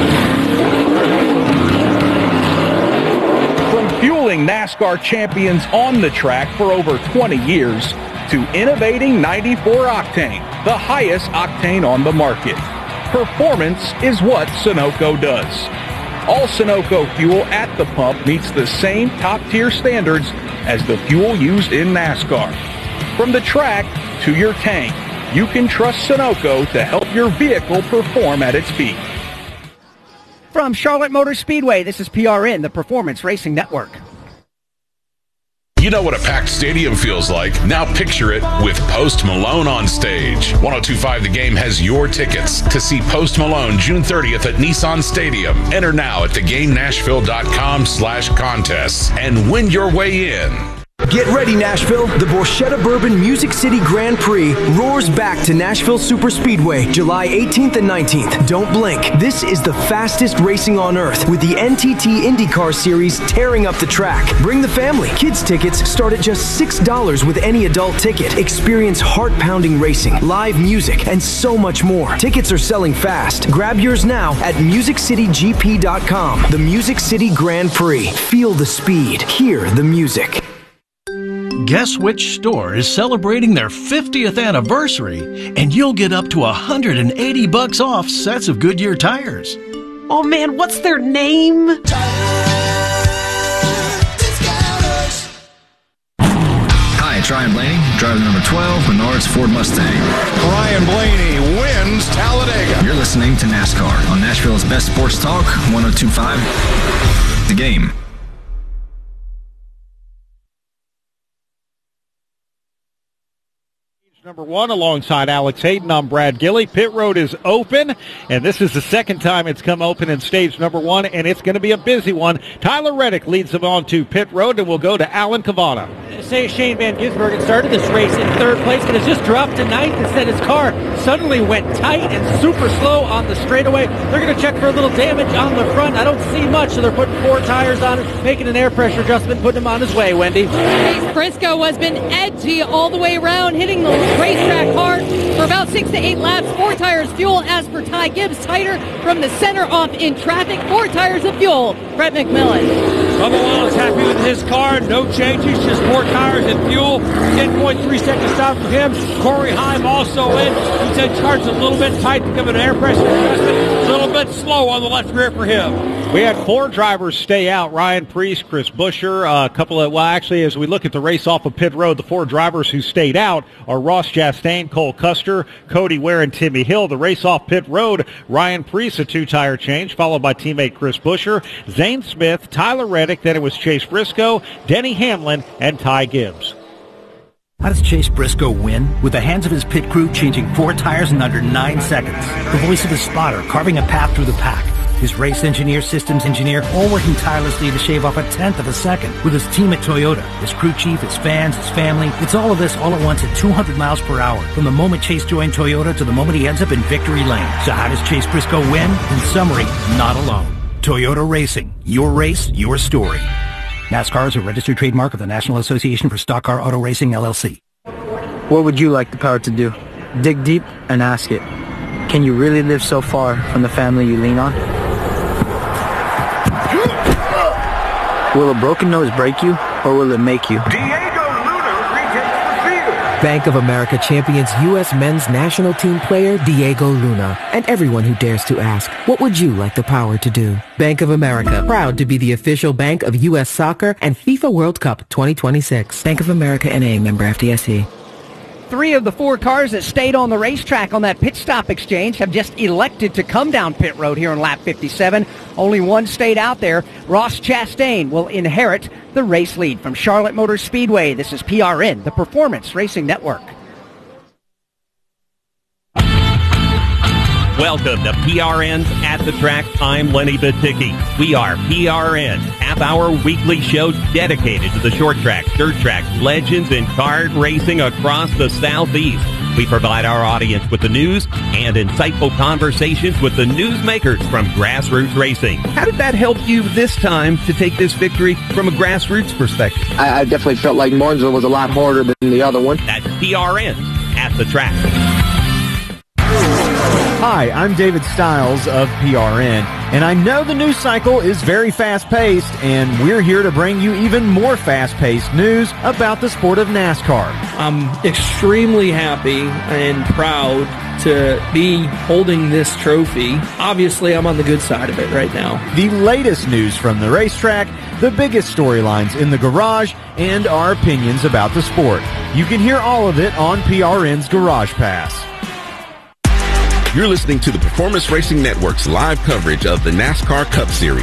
From fueling NASCAR champions on the track for over 20 years to innovating 94 Octane, the highest octane on the market. Performance is what Sunoco does. All Sunoco fuel at the pump meets the same top-tier standards as the fuel used in NASCAR. From the track to your tank, you can trust Sunoco to help your vehicle perform at its peak. From Charlotte Motor Speedway, this is PRN, the Performance Racing Network. You know what a packed stadium feels like. Now picture it with Post Malone on stage. 102.5 The Game has your tickets to see Post Malone June 30th at Nissan Stadium. Enter now at thegamenashville.com/contests and win your way in. Get ready, Nashville. The Borchetta Bourbon Music City Grand Prix roars back to Nashville Superspeedway, July 18th and 19th. Don't blink. This is the fastest racing on earth with the NTT IndyCar Series tearing up the track. Bring the family. Kids tickets start at just $6 with any adult ticket. Experience heart-pounding racing, live music, and so much more. Tickets are selling fast. Grab yours now at MusicCityGP.com. The Music City Grand Prix. Feel the speed. Hear the music. Guess which store is celebrating their 50th anniversary, and you'll get up to $180 off sets of Goodyear tires. Oh man, what's their name? Hi, it's Ryan Blaney, driver number 12, Menards Ford Mustang. Ryan Blaney wins Talladega. You're listening to NASCAR on Nashville's best sports talk, 102.5 The Game. Number 1 alongside Alex Hayden. I'm Brad Gilley. Pit road is open, and this is the second time it's come open in stage number 1, and it's going to be a busy one. Tyler Reddick leads them on to pit road, and we'll go to Alan Cavada. Say Shane Van Gisbergen started this race in third place, but has just dropped to ninth. Instead, his car suddenly went tight and super slow on the straightaway. They're going to check for a little damage on the front. I don't see much, so they're putting 4 tires on it, making an air pressure adjustment, putting him on his way, Wendy. Chase Briscoe has been edgy all the way around, hitting the racetrack hard for about 6 to 8 laps. 4 tires fuel as per Ty Gibbs. Tighter from the center off in traffic. 4 tires of fuel. Brett McMillan. Bubba Wallace happy with his car. No changes, just 4 tires and fuel. 10.3 seconds stop for him. Corey Heim also in. He said car's a little bit tight to give an air pressure adjustment. A little bit slow on the left rear for him. We had 4 drivers stay out. Ryan Preece, Chris Buescher, a couple of, well, actually, as we look at the race off of pit road, the 4 drivers who stayed out are Ross Chastain, Cole Custer, Cody Ware, and Timmy Hill. The race off pit road, Ryan Preece, a 2-tire change, followed by teammate Chris Buescher, Zane Smith, Tyler Reddick, then it was Chase Briscoe, Denny Hamlin, and Ty Gibbs. How does Chase Briscoe win? With the hands of his pit crew changing 4 tires in under 9 seconds. The voice of his spotter carving a path through the pack. His race engineer, systems engineer, all working tirelessly to shave off 1/10 of a second. With his team at Toyota, his crew chief, his fans, his family. It's all of this all at once at 200 miles per hour. From the moment Chase joined Toyota to the moment he ends up in victory lane. So how does Chase Briscoe win? In summary, not alone. Toyota Racing. Your race, your story. NASCAR is a registered trademark of the National Association for Stock Car Auto Racing, LLC. What would you like the power to do? Dig deep and ask it. Can you really live so far from the family you lean on? Will a broken nose break you, or will it make you? Diego Luna retakes the field. Bank of America champions U.S. men's national team player Diego Luna, and everyone who dares to ask, what would you like the power to do? Bank of America, proud to be the official bank of U.S. Soccer and FIFA World Cup 2026. Bank of America N.A., member FDIC. 3 of the 4 cars that stayed on the racetrack on that pit stop exchange have just elected to come down pit road here in lap 57. Only 1 stayed out there. Ross Chastain will inherit the race lead. From Charlotte Motor Speedway, this is PRN, the Performance Racing Network. Welcome to PRN's At the Track. I'm Lenny Baticki. We are PRN, half-hour weekly show dedicated to the short track, dirt track, legends, and kart racing across the Southeast. We provide our audience with the news and insightful conversations with the newsmakers from grassroots racing. How did that help you this time to take this victory from a grassroots perspective? I definitely felt like Martinsville was a lot harder than the other one. That's PRN's At the Track. Hi, I'm David Stiles of PRN, and I know the news cycle is very fast-paced, and we're here to bring you even more fast-paced news about the sport of NASCAR. I'm extremely happy and proud to be holding this trophy. Obviously, I'm on the good side of it right now. The latest news from the racetrack, the biggest storylines in the garage, and our opinions about the sport. You can hear all of it on PRN's Garage Pass. You're listening to the Performance Racing Network's live coverage of the NASCAR Cup Series.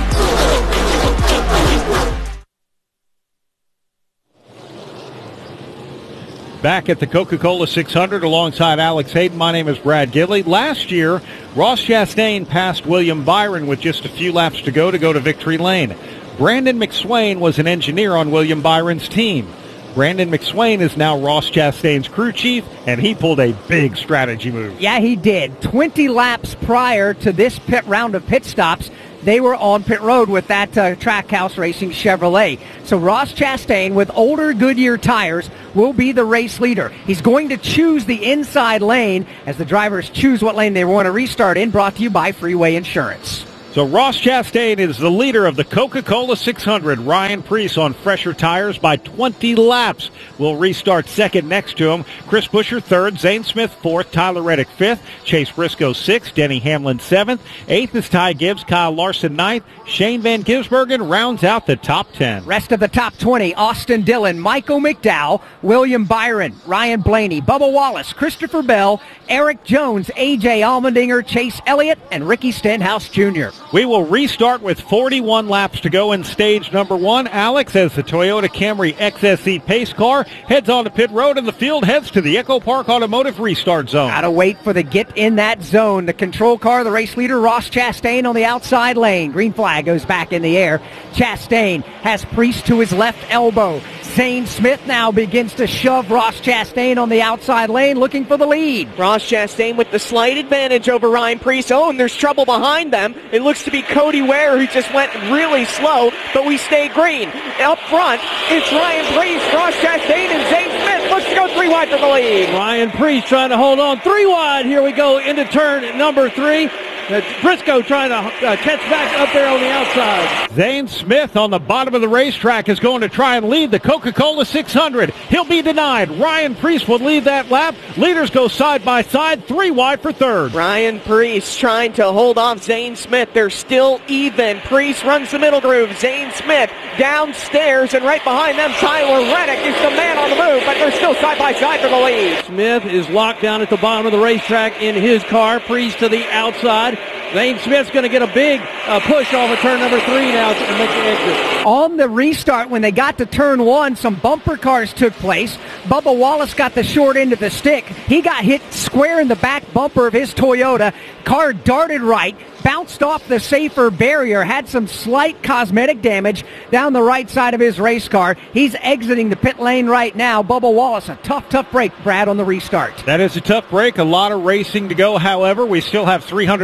Back at the Coca-Cola 600 alongside Alex Hayden, my name is Brad Gidley. Last year, Ross Chastain passed William Byron with just a few laps to go to victory lane. Brandon McSwain was an engineer on William Byron's team. Brandon McSwain is now Ross Chastain's crew chief, and he pulled a big strategy move. Yeah, he did. 20 laps prior to this pit round of pit stops, they were on pit road with that Trackhouse Racing Chevrolet. So Ross Chastain, with older Goodyear tires, will be the race leader. He's going to choose the inside lane as the drivers choose what lane they want to restart in, brought to you by Freeway Insurance. So Ross Chastain is the leader of the Coca-Cola 600. Ryan Preece on fresher tires by 20 laps will restart second next to him. Chris Buescher third, Zane Smith fourth, Tyler Reddick fifth, Chase Briscoe sixth, Denny Hamlin seventh, eighth is Ty Gibbs, Kyle Larson ninth, Shane Van Gisbergen rounds out the top 10. Rest of the top 20, Austin Dillon, Michael McDowell, William Byron, Ryan Blaney, Bubba Wallace, Christopher Bell, Eric Jones, A.J. Allmendinger, Chase Elliott, and Ricky Stenhouse Jr. We will restart with 41 laps to go in stage number one. Alex, as the Toyota Camry XSE pace car heads on to pit road, and the field heads to the Echo Park Automotive restart zone. Gotta wait for the get in that zone. The control car, the race leader, Ross Chastain on the outside lane. Green flag goes back in the air. Chastain has Preece to his left elbow. Zane Smith now begins to shove Ross Chastain on the outside lane, looking for the lead. Ross Chastain with the slight advantage over Ryan Preece. Oh, and there's trouble behind them. It looks to be Cody Ware, who just went really slow, but we stay green. Up front, it's Ryan Preece, Ross Chastain, and Zane Smith looks to go 3 wide for the lead. Ryan Preece trying to hold on 3 wide. Here we go into turn number 3. Briscoe trying to catch back up there on the outside. Zane Smith on the bottom of the racetrack is going to try and lead the Coca-Cola 600. He'll be denied. Ryan Preece will lead that lap. Leaders go side by side, 3 wide for third. Ryan Preece trying to hold off Zane Smith. They're still even. Preece runs the middle groove. Zane Smith downstairs, and right behind them, Tyler Reddick is the man on the move, but they're still side by side for the lead. Smith is locked down at the bottom of the racetrack in his car. Preece to the outside. Zane Smith's going to get a big push off of turn number 3 now to make the exit. On the restart, when they got to turn 1, some bumper cars took place. Bubba Wallace got the short end of the stick. He got hit square in the back bumper of his Toyota. Car darted right, bounced off the safer barrier, had some slight cosmetic damage down the right side of his race car. He's exiting the pit lane right now. Bubba Wallace, a tough break, Brad, on the restart. That is a tough break. A lot of racing to go. However, we still have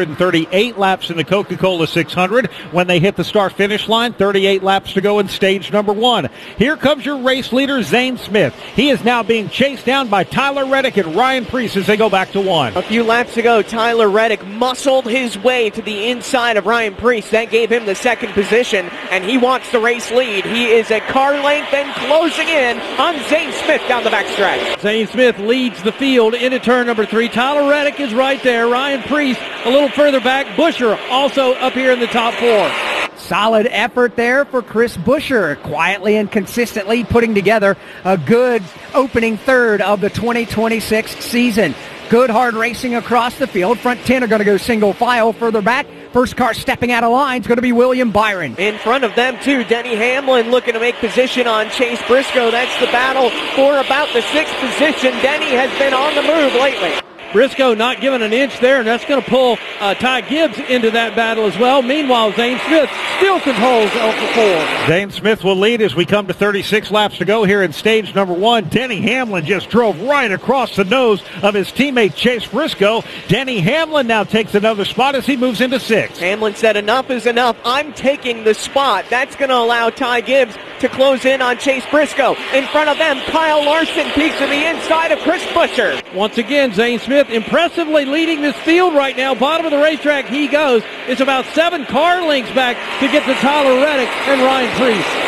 338 laps in the Coca-Cola 600. When they hit the start-finish line, 38 laps to go in stage number 1. Here comes your race leader, Zane Smith. He is now being chased down by Tyler Reddick and Ryan Preece as they go back to 1. A few laps ago, Tyler Reddick muscled his way to the inside of Ryan Preece. That gave him the second position, and he wants the race lead. He is a car length and closing in on Zane Smith down the backstretch. Zane Smith leads the field into turn number 3. Tyler Reddick is right there. Ryan Preece a little further back. Buescher also up here in the top 4. Solid effort there for Chris Buescher, quietly and consistently putting together a good opening third of the 2026 season. Good hard racing across the field. Front 10 are going to go single file further back. First car stepping out of line is going to be William Byron. In front of them, too, Denny Hamlin looking to make position on Chase Briscoe. That's the battle for about the 6th position. Denny has been on the move lately. Briscoe not giving an inch there, and that's going to pull Ty Gibbs into that battle as well. Meanwhile, Zane Smith still controls L4. Zane Smith will lead as we come to 36 laps to go here in stage number 1. Denny Hamlin just drove right across the nose of his teammate Chase Briscoe. Denny Hamlin now takes another spot as he moves into 6th. Hamlin said, enough is enough. I'm taking the spot. That's going to allow Ty Gibbs to close in on Chase Briscoe. In front of them, Kyle Larson peeks to the inside of Chris Buescher. Once again, Zane Smith impressively leading this field right now. Bottom of the racetrack he goes. It's about 7 car lengths back to get to Tyler Reddick and Ryan Preece.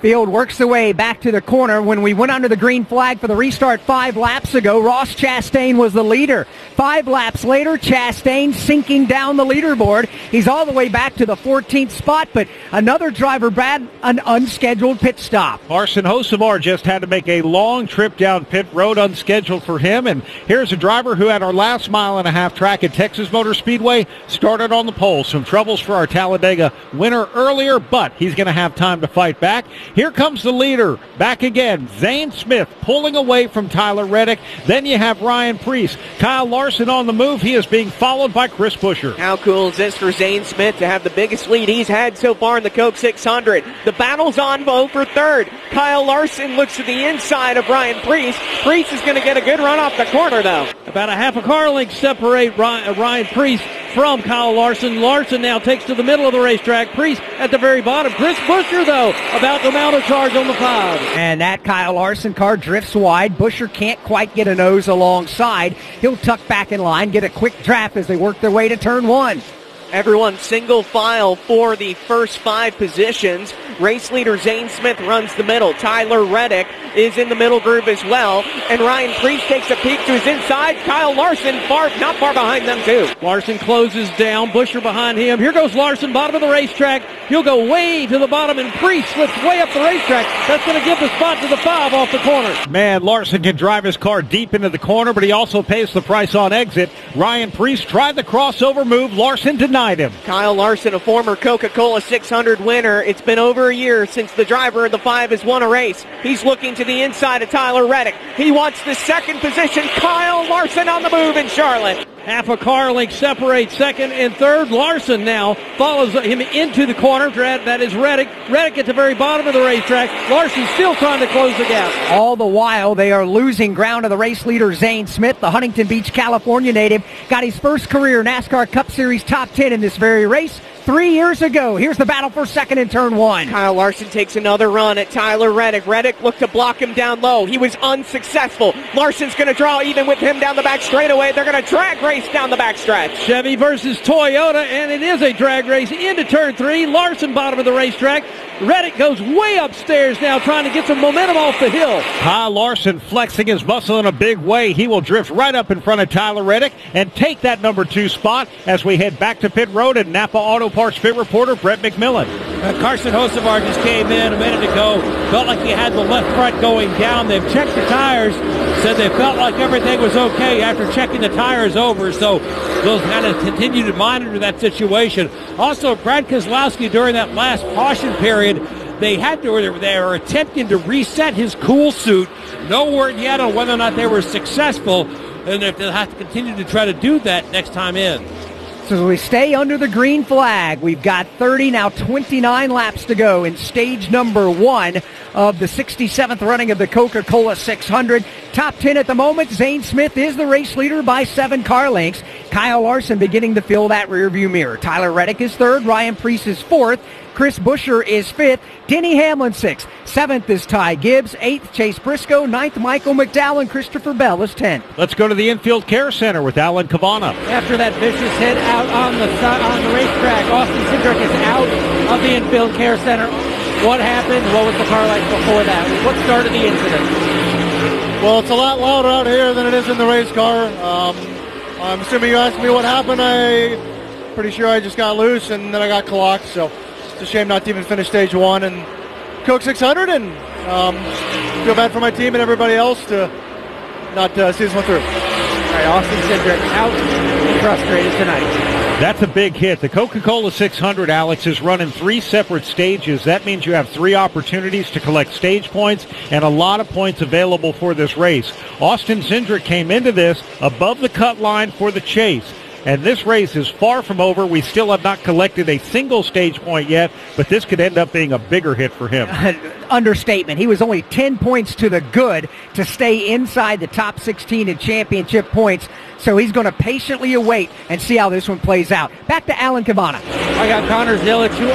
field, works the way back to the corner. When we went under the green flag for the restart 5 laps ago, Ross Chastain was the leader. 5 laps later, Chastain sinking down the leaderboard. He's all the way back to the 14th spot, but another driver, Brad, an unscheduled pit stop. Larson Hocevar just had to make a long trip down pit road, unscheduled for him. And here's a driver who had our last mile-and-a-half track at Texas Motor Speedway, started on the pole. Some troubles for our Talladega winner earlier, but he's going to have time to fight back. Here comes the leader, back again. Zane Smith pulling away from Tyler Reddick. Then you have Ryan Preece. Kyle Larson on the move. He is being followed by Chris Buescher. How cool is this for Zane Smith to have the biggest lead he's had so far in the Coke 600? The battle's on Bo for third. Kyle Larson looks to the inside of Ryan Preece. Preece is going to get a good run off the corner, though. About a half a car length separate Ryan Preece from Kyle Larson. Larson now takes to the middle of the racetrack. Preece at the very bottom. Chris Buescher, though, about to mount a charge on the 5. And that Kyle Larson car drifts wide. Buescher can't quite get a nose alongside. He'll tuck back in line, get a quick draft as they work their way to turn 1. Everyone single file for the first 5 positions. Race leader Zane Smith runs the middle. Tyler Reddick is in the middle groove as well. And Ryan Preece takes a peek to his inside. Kyle Larson not far behind them too. Larson closes down. Buescher behind him. Here goes Larson, bottom of the racetrack. He'll go way to the bottom, and Preece slips way up the racetrack. That's going to give the spot to the 5 off the corner. Man, Larson can drive his car deep into the corner, but he also pays the price on exit. Ryan Preece tried the crossover move. Larson denied him. Kyle Larson, a former Coca-Cola 600 winner. It's been over a year since the driver of the 5 has won a race. He's looking to the inside of Tyler Reddick. He wants the second position. Kyle Larson on the move in Charlotte. Half a car length separates second and third. Larson now follows him into the corner. That is Reddick. Reddick at the very bottom of the racetrack. Larson still trying to close the gap. All the while, they are losing ground to the race leader, Zane Smith, the Huntington Beach, California native. Got his first career NASCAR Cup Series top 10 in this very race 3 years ago. Here's the battle for second in turn 1. Kyle Larson takes another run at Tyler Reddick. Reddick looked to block him down low. He was unsuccessful. Larson's going to draw even with him down the back straightaway. They're going to drag race down the back stretch. Chevy versus Toyota, and it is a drag race into turn 3. Larson bottom of the racetrack. Reddick goes way upstairs now, trying to get some momentum off the hill. Kyle Larson flexing his muscle in a big way. He will drift right up in front of Tyler Reddick and take that number 2 spot as we head back to pit road. And Napa Auto Parts pit reporter Brett McMillan. Carson Hocevar just came in a minute ago. Felt like he had the left front going down. They've checked the tires. Said they felt like everything was okay after checking the tires over. So they'll kind of continue to monitor that situation. Also, Brad Keselowski during that last caution period, they were attempting to reset his cool suit. No word yet on whether or not they were successful, and if they'll have to continue to try to do that next time in. So as we stay under the green flag, we've got 29 laps to go in stage number 1 of the 67th running of the Coca-Cola 600. Top 10 at the moment. Zane Smith is the race leader by 7 car lengths. Kyle Larson beginning to fill that rearview mirror. Tyler Reddick is 3rd. Ryan Preece is 4th. Chris Buescher is 5th. Denny Hamlin 6th. 7th is Ty Gibbs. 8th, Chase Briscoe. 9th, Michael McDowell. And Christopher Bell is 10th. Let's go to the Infield Care Center with Alan Cavana. After that vicious hit out on the racetrack, Austin Cindric is out of the Infield Care Center. What happened? What was the car like before that? What started the incident? Well, it's a lot louder out here than it is in the race car. I'm assuming you asked me what happened. I'm pretty sure I just got loose and then I got clocked. So it's a shame not to even finish stage 1 and Coke 600, and feel bad for my team and everybody else to not see this one through. All right, Austin Cindric out and frustrated tonight. That's a big hit. The Coca-Cola 600, Alex, is run in 3 separate stages. That means you have 3 opportunities to collect stage points and a lot of points available for this race. Austin Cindric came into this above the cut line for the chase. And this race is far from over. We still have not collected a single stage point yet, but this could end up being a bigger hit for him. Understatement. He was only 10 points to the good to stay inside the top 16 in championship points. So he's going to patiently await and see how this one plays out. Back to Alan Cavana. I got Connor Zilic, who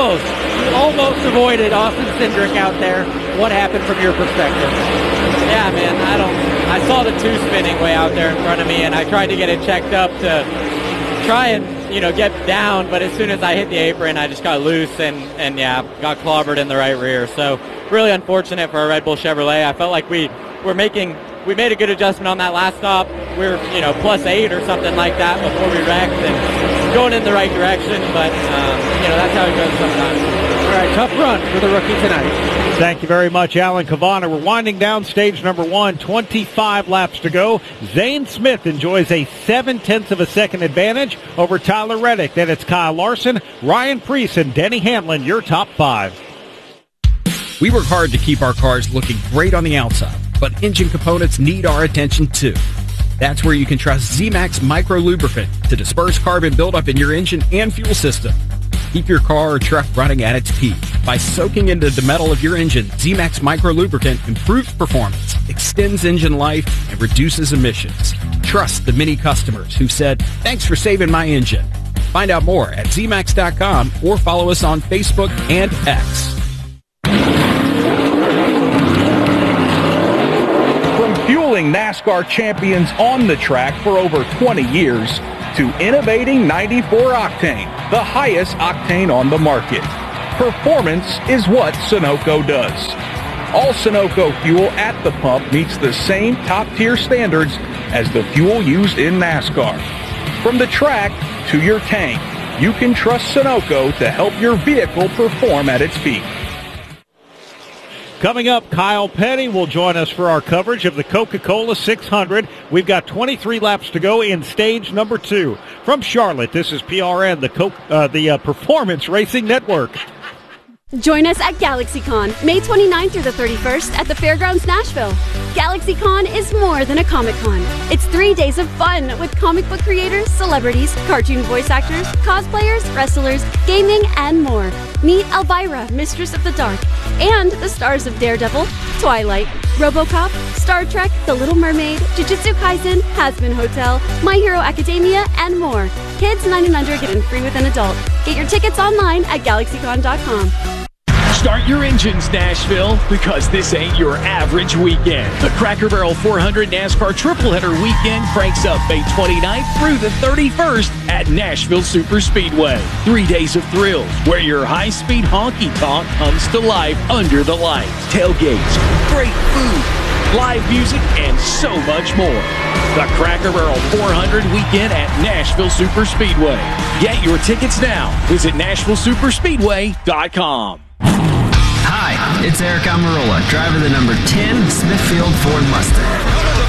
almost avoided Austin Cindric out there. What happened from your perspective? Yeah, man, I saw the 2 spinning way out there in front of me, and I tried to get it checked up to try and get down, but as soon as I hit the apron, I just got loose and got clobbered in the right rear. So really unfortunate for a Red Bull Chevrolet. I felt like we made a good adjustment on that last stop. We were, +8 or something like that before we wrecked and going in the right direction, but, that's how it goes sometimes. All right, tough run for the rookie tonight. Thank you very much, Alan Cavana. We're winding down stage number 1, 25 laps to go. Zane Smith enjoys a 0.7 of a second advantage over Tyler Reddick. Then it's Kyle Larson, Ryan Preece, and Denny Hamlin, your top 5. We work hard to keep our cars looking great on the outside, but engine components need our attention too. That's where you can trust Z-Max Micro Lubricant to disperse carbon buildup in your engine and fuel system. Keep your car or truck running at its peak. By soaking into the metal of your engine, Z-Max Micro Lubricant improves performance, extends engine life, and reduces emissions. Trust the many customers who said, "Thanks for saving my engine." Find out more at zmax.com or follow us on Facebook and X. Fueling NASCAR champions on the track for over 20 years to innovating 94 octane, the highest octane on the market. Performance is what Sunoco does. All Sunoco fuel at the pump meets the same top-tier standards as the fuel used in NASCAR. From the track to your tank, you can trust Sunoco to help your vehicle perform at its peak. Coming up, Kyle Petty will join us for our coverage of the Coca-Cola 600. We've got 23 laps to go in stage number 2. From Charlotte, this is PRN, the Performance Racing Network. Join us at GalaxyCon, May 29th through the 31st at the Fairgrounds Nashville. GalaxyCon is more than a Comic-Con. It's 3 days of fun with comic book creators, celebrities, cartoon voice actors, cosplayers, wrestlers, gaming, and more. Meet Elvira, Mistress of the Dark, and the stars of Daredevil, Twilight, RoboCop, Star Trek, The Little Mermaid, Jujutsu Kaisen, Hazbin Hotel, My Hero Academia, and more. Kids 9 and under get in free with an adult. Get your tickets online at GalaxyCon.com. Start your engines, Nashville, because this ain't your average weekend. The Cracker Barrel 400 NASCAR Triple Header Weekend cranks up May 29th through the 31st at Nashville Super Speedway. 3 days of thrills where your high-speed honky-tonk comes to life under the lights. Tailgates, great food, live music, and so much more. The Cracker Barrel 400 Weekend at Nashville Super Speedway. Get your tickets now. Visit NashvilleSuperspeedway.com. Hi, it's Eric Almirola, driver of the number 10 Smithfield Ford Mustang.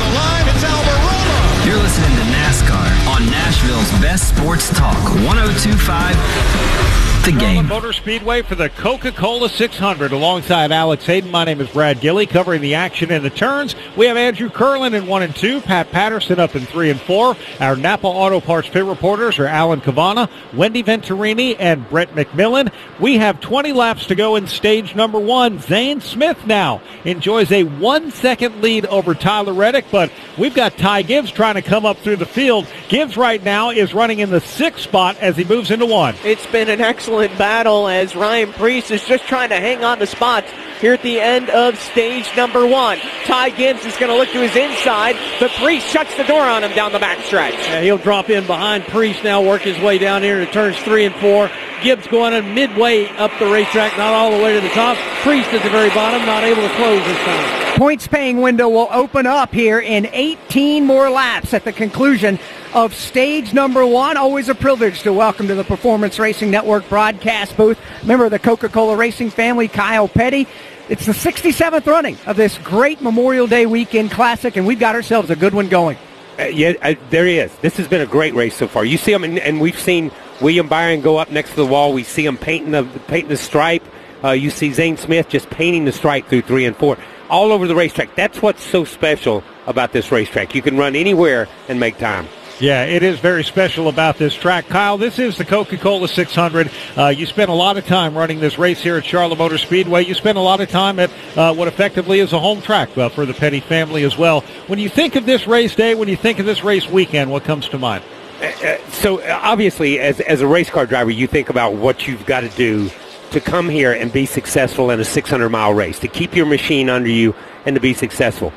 You're listening to NASCAR on Nashville's best sports talk, 102.5 The Game. Motor Speedway for the Coca-Cola 600 alongside Alex Hayden. My name is Brad Gilly, covering the action in the turns. We have Andrew Curlin in 1 and 2, Pat Patterson up in 3 and 4. Our Napa Auto Parts pit reporters are Alan Cavana, Wendy Venturini, and Brett McMillan. We have 20 laps to go in stage number 1. Zane Smith now enjoys a 1 second lead over Tyler Reddick, but we've got Ty Gibbs trying to come up through the field. Gibbs right now is running in the 6th spot as he moves into 1. It's been an excellent battle as Ryan Preece is just trying to hang on to spots here at the end of stage number 1. Ty Gibbs is going to look to his inside, but Preece shuts the door on him down the backstretch. Yeah, he'll drop in behind Preece now, work his way down here to turns 3 and 4. Gibbs going in midway up the racetrack, not all the way to the top. Preece at the very bottom, not able to close this time. Points paying window will open up here in 18 more laps at the conclusion of stage number 1. Always a privilege to welcome to the Performance Racing Network broadcast booth member of the Coca-Cola Racing family, Kyle Petty. It's the 67th running of this great Memorial Day weekend classic, and we've got ourselves a good one going. There he is. This has been a great race so far. You see him, and we've seen William Byron go up next to the wall. We see him painting the stripe. You see Zane Smith just painting the stripe through 3 and 4. All over the racetrack. That's what's so special about this racetrack. You can run anywhere and make time. Yeah, it is very special about this track. Kyle, this is the Coca-Cola 600. You spent a lot of time running this race here at Charlotte Motor Speedway. You spent a lot of time at what effectively is a home track for the Petty family as well. When you think of this race day, when you think of this race weekend, what comes to mind? So obviously, as a race car driver, you think about what you've got to do to come here and be successful in a 600-mile race, to keep your machine under you and to be successful.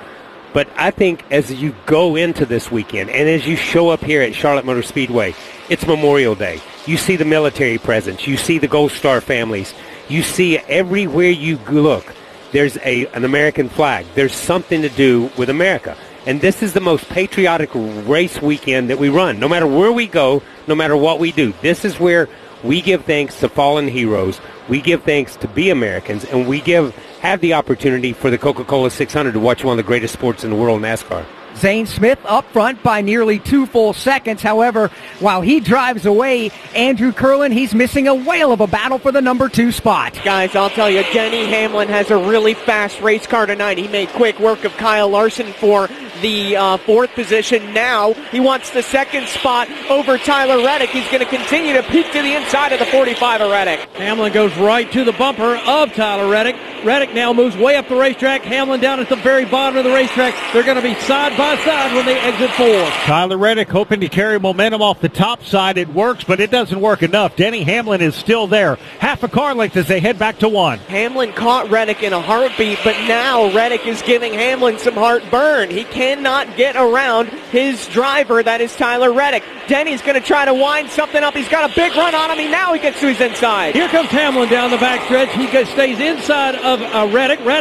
But I think as you go into this weekend and as you show up here at Charlotte Motor Speedway, it's Memorial Day. You see the military presence. You see the Gold Star families. You see everywhere you look, there's an American flag. There's something to do with America. And this is the most patriotic race weekend that we run. No matter where we go, no matter what we do, this is where we give thanks to fallen heroes. We give thanks to be Americans, and we have the opportunity for the Coca-Cola 600 to watch one of the greatest sports in the world, NASCAR. Zane Smith up front by nearly 2 full seconds. However, while he drives away, Andrew Curlin, he's missing a whale of a battle for the number 2 spot. Guys, I'll tell you, Denny Hamlin has a really fast race car tonight. He made quick work of Kyle Larson for the 4th position. Now he wants the 2nd spot over Tyler Reddick. He's going to continue to peek to the inside of the 45 of Reddick. Hamlin goes right to the bumper of Tyler Reddick. Reddick now moves way up the racetrack. Hamlin down at the very bottom of the racetrack. They're going to be side by side when they exit 4. Tyler Reddick hoping to carry momentum off the top side. It works, but it doesn't work enough. Denny Hamlin is still there. Half a car length as they head back to 1. Hamlin caught Reddick in a heartbeat, but now Reddick is giving Hamlin some heartburn. He cannot get around his driver, that is Tyler Reddick. Denny's going to try to wind something up. He's got a big run on him. Now he gets to his inside. Here comes Hamlin down the backstretch. He stays inside of Reddick.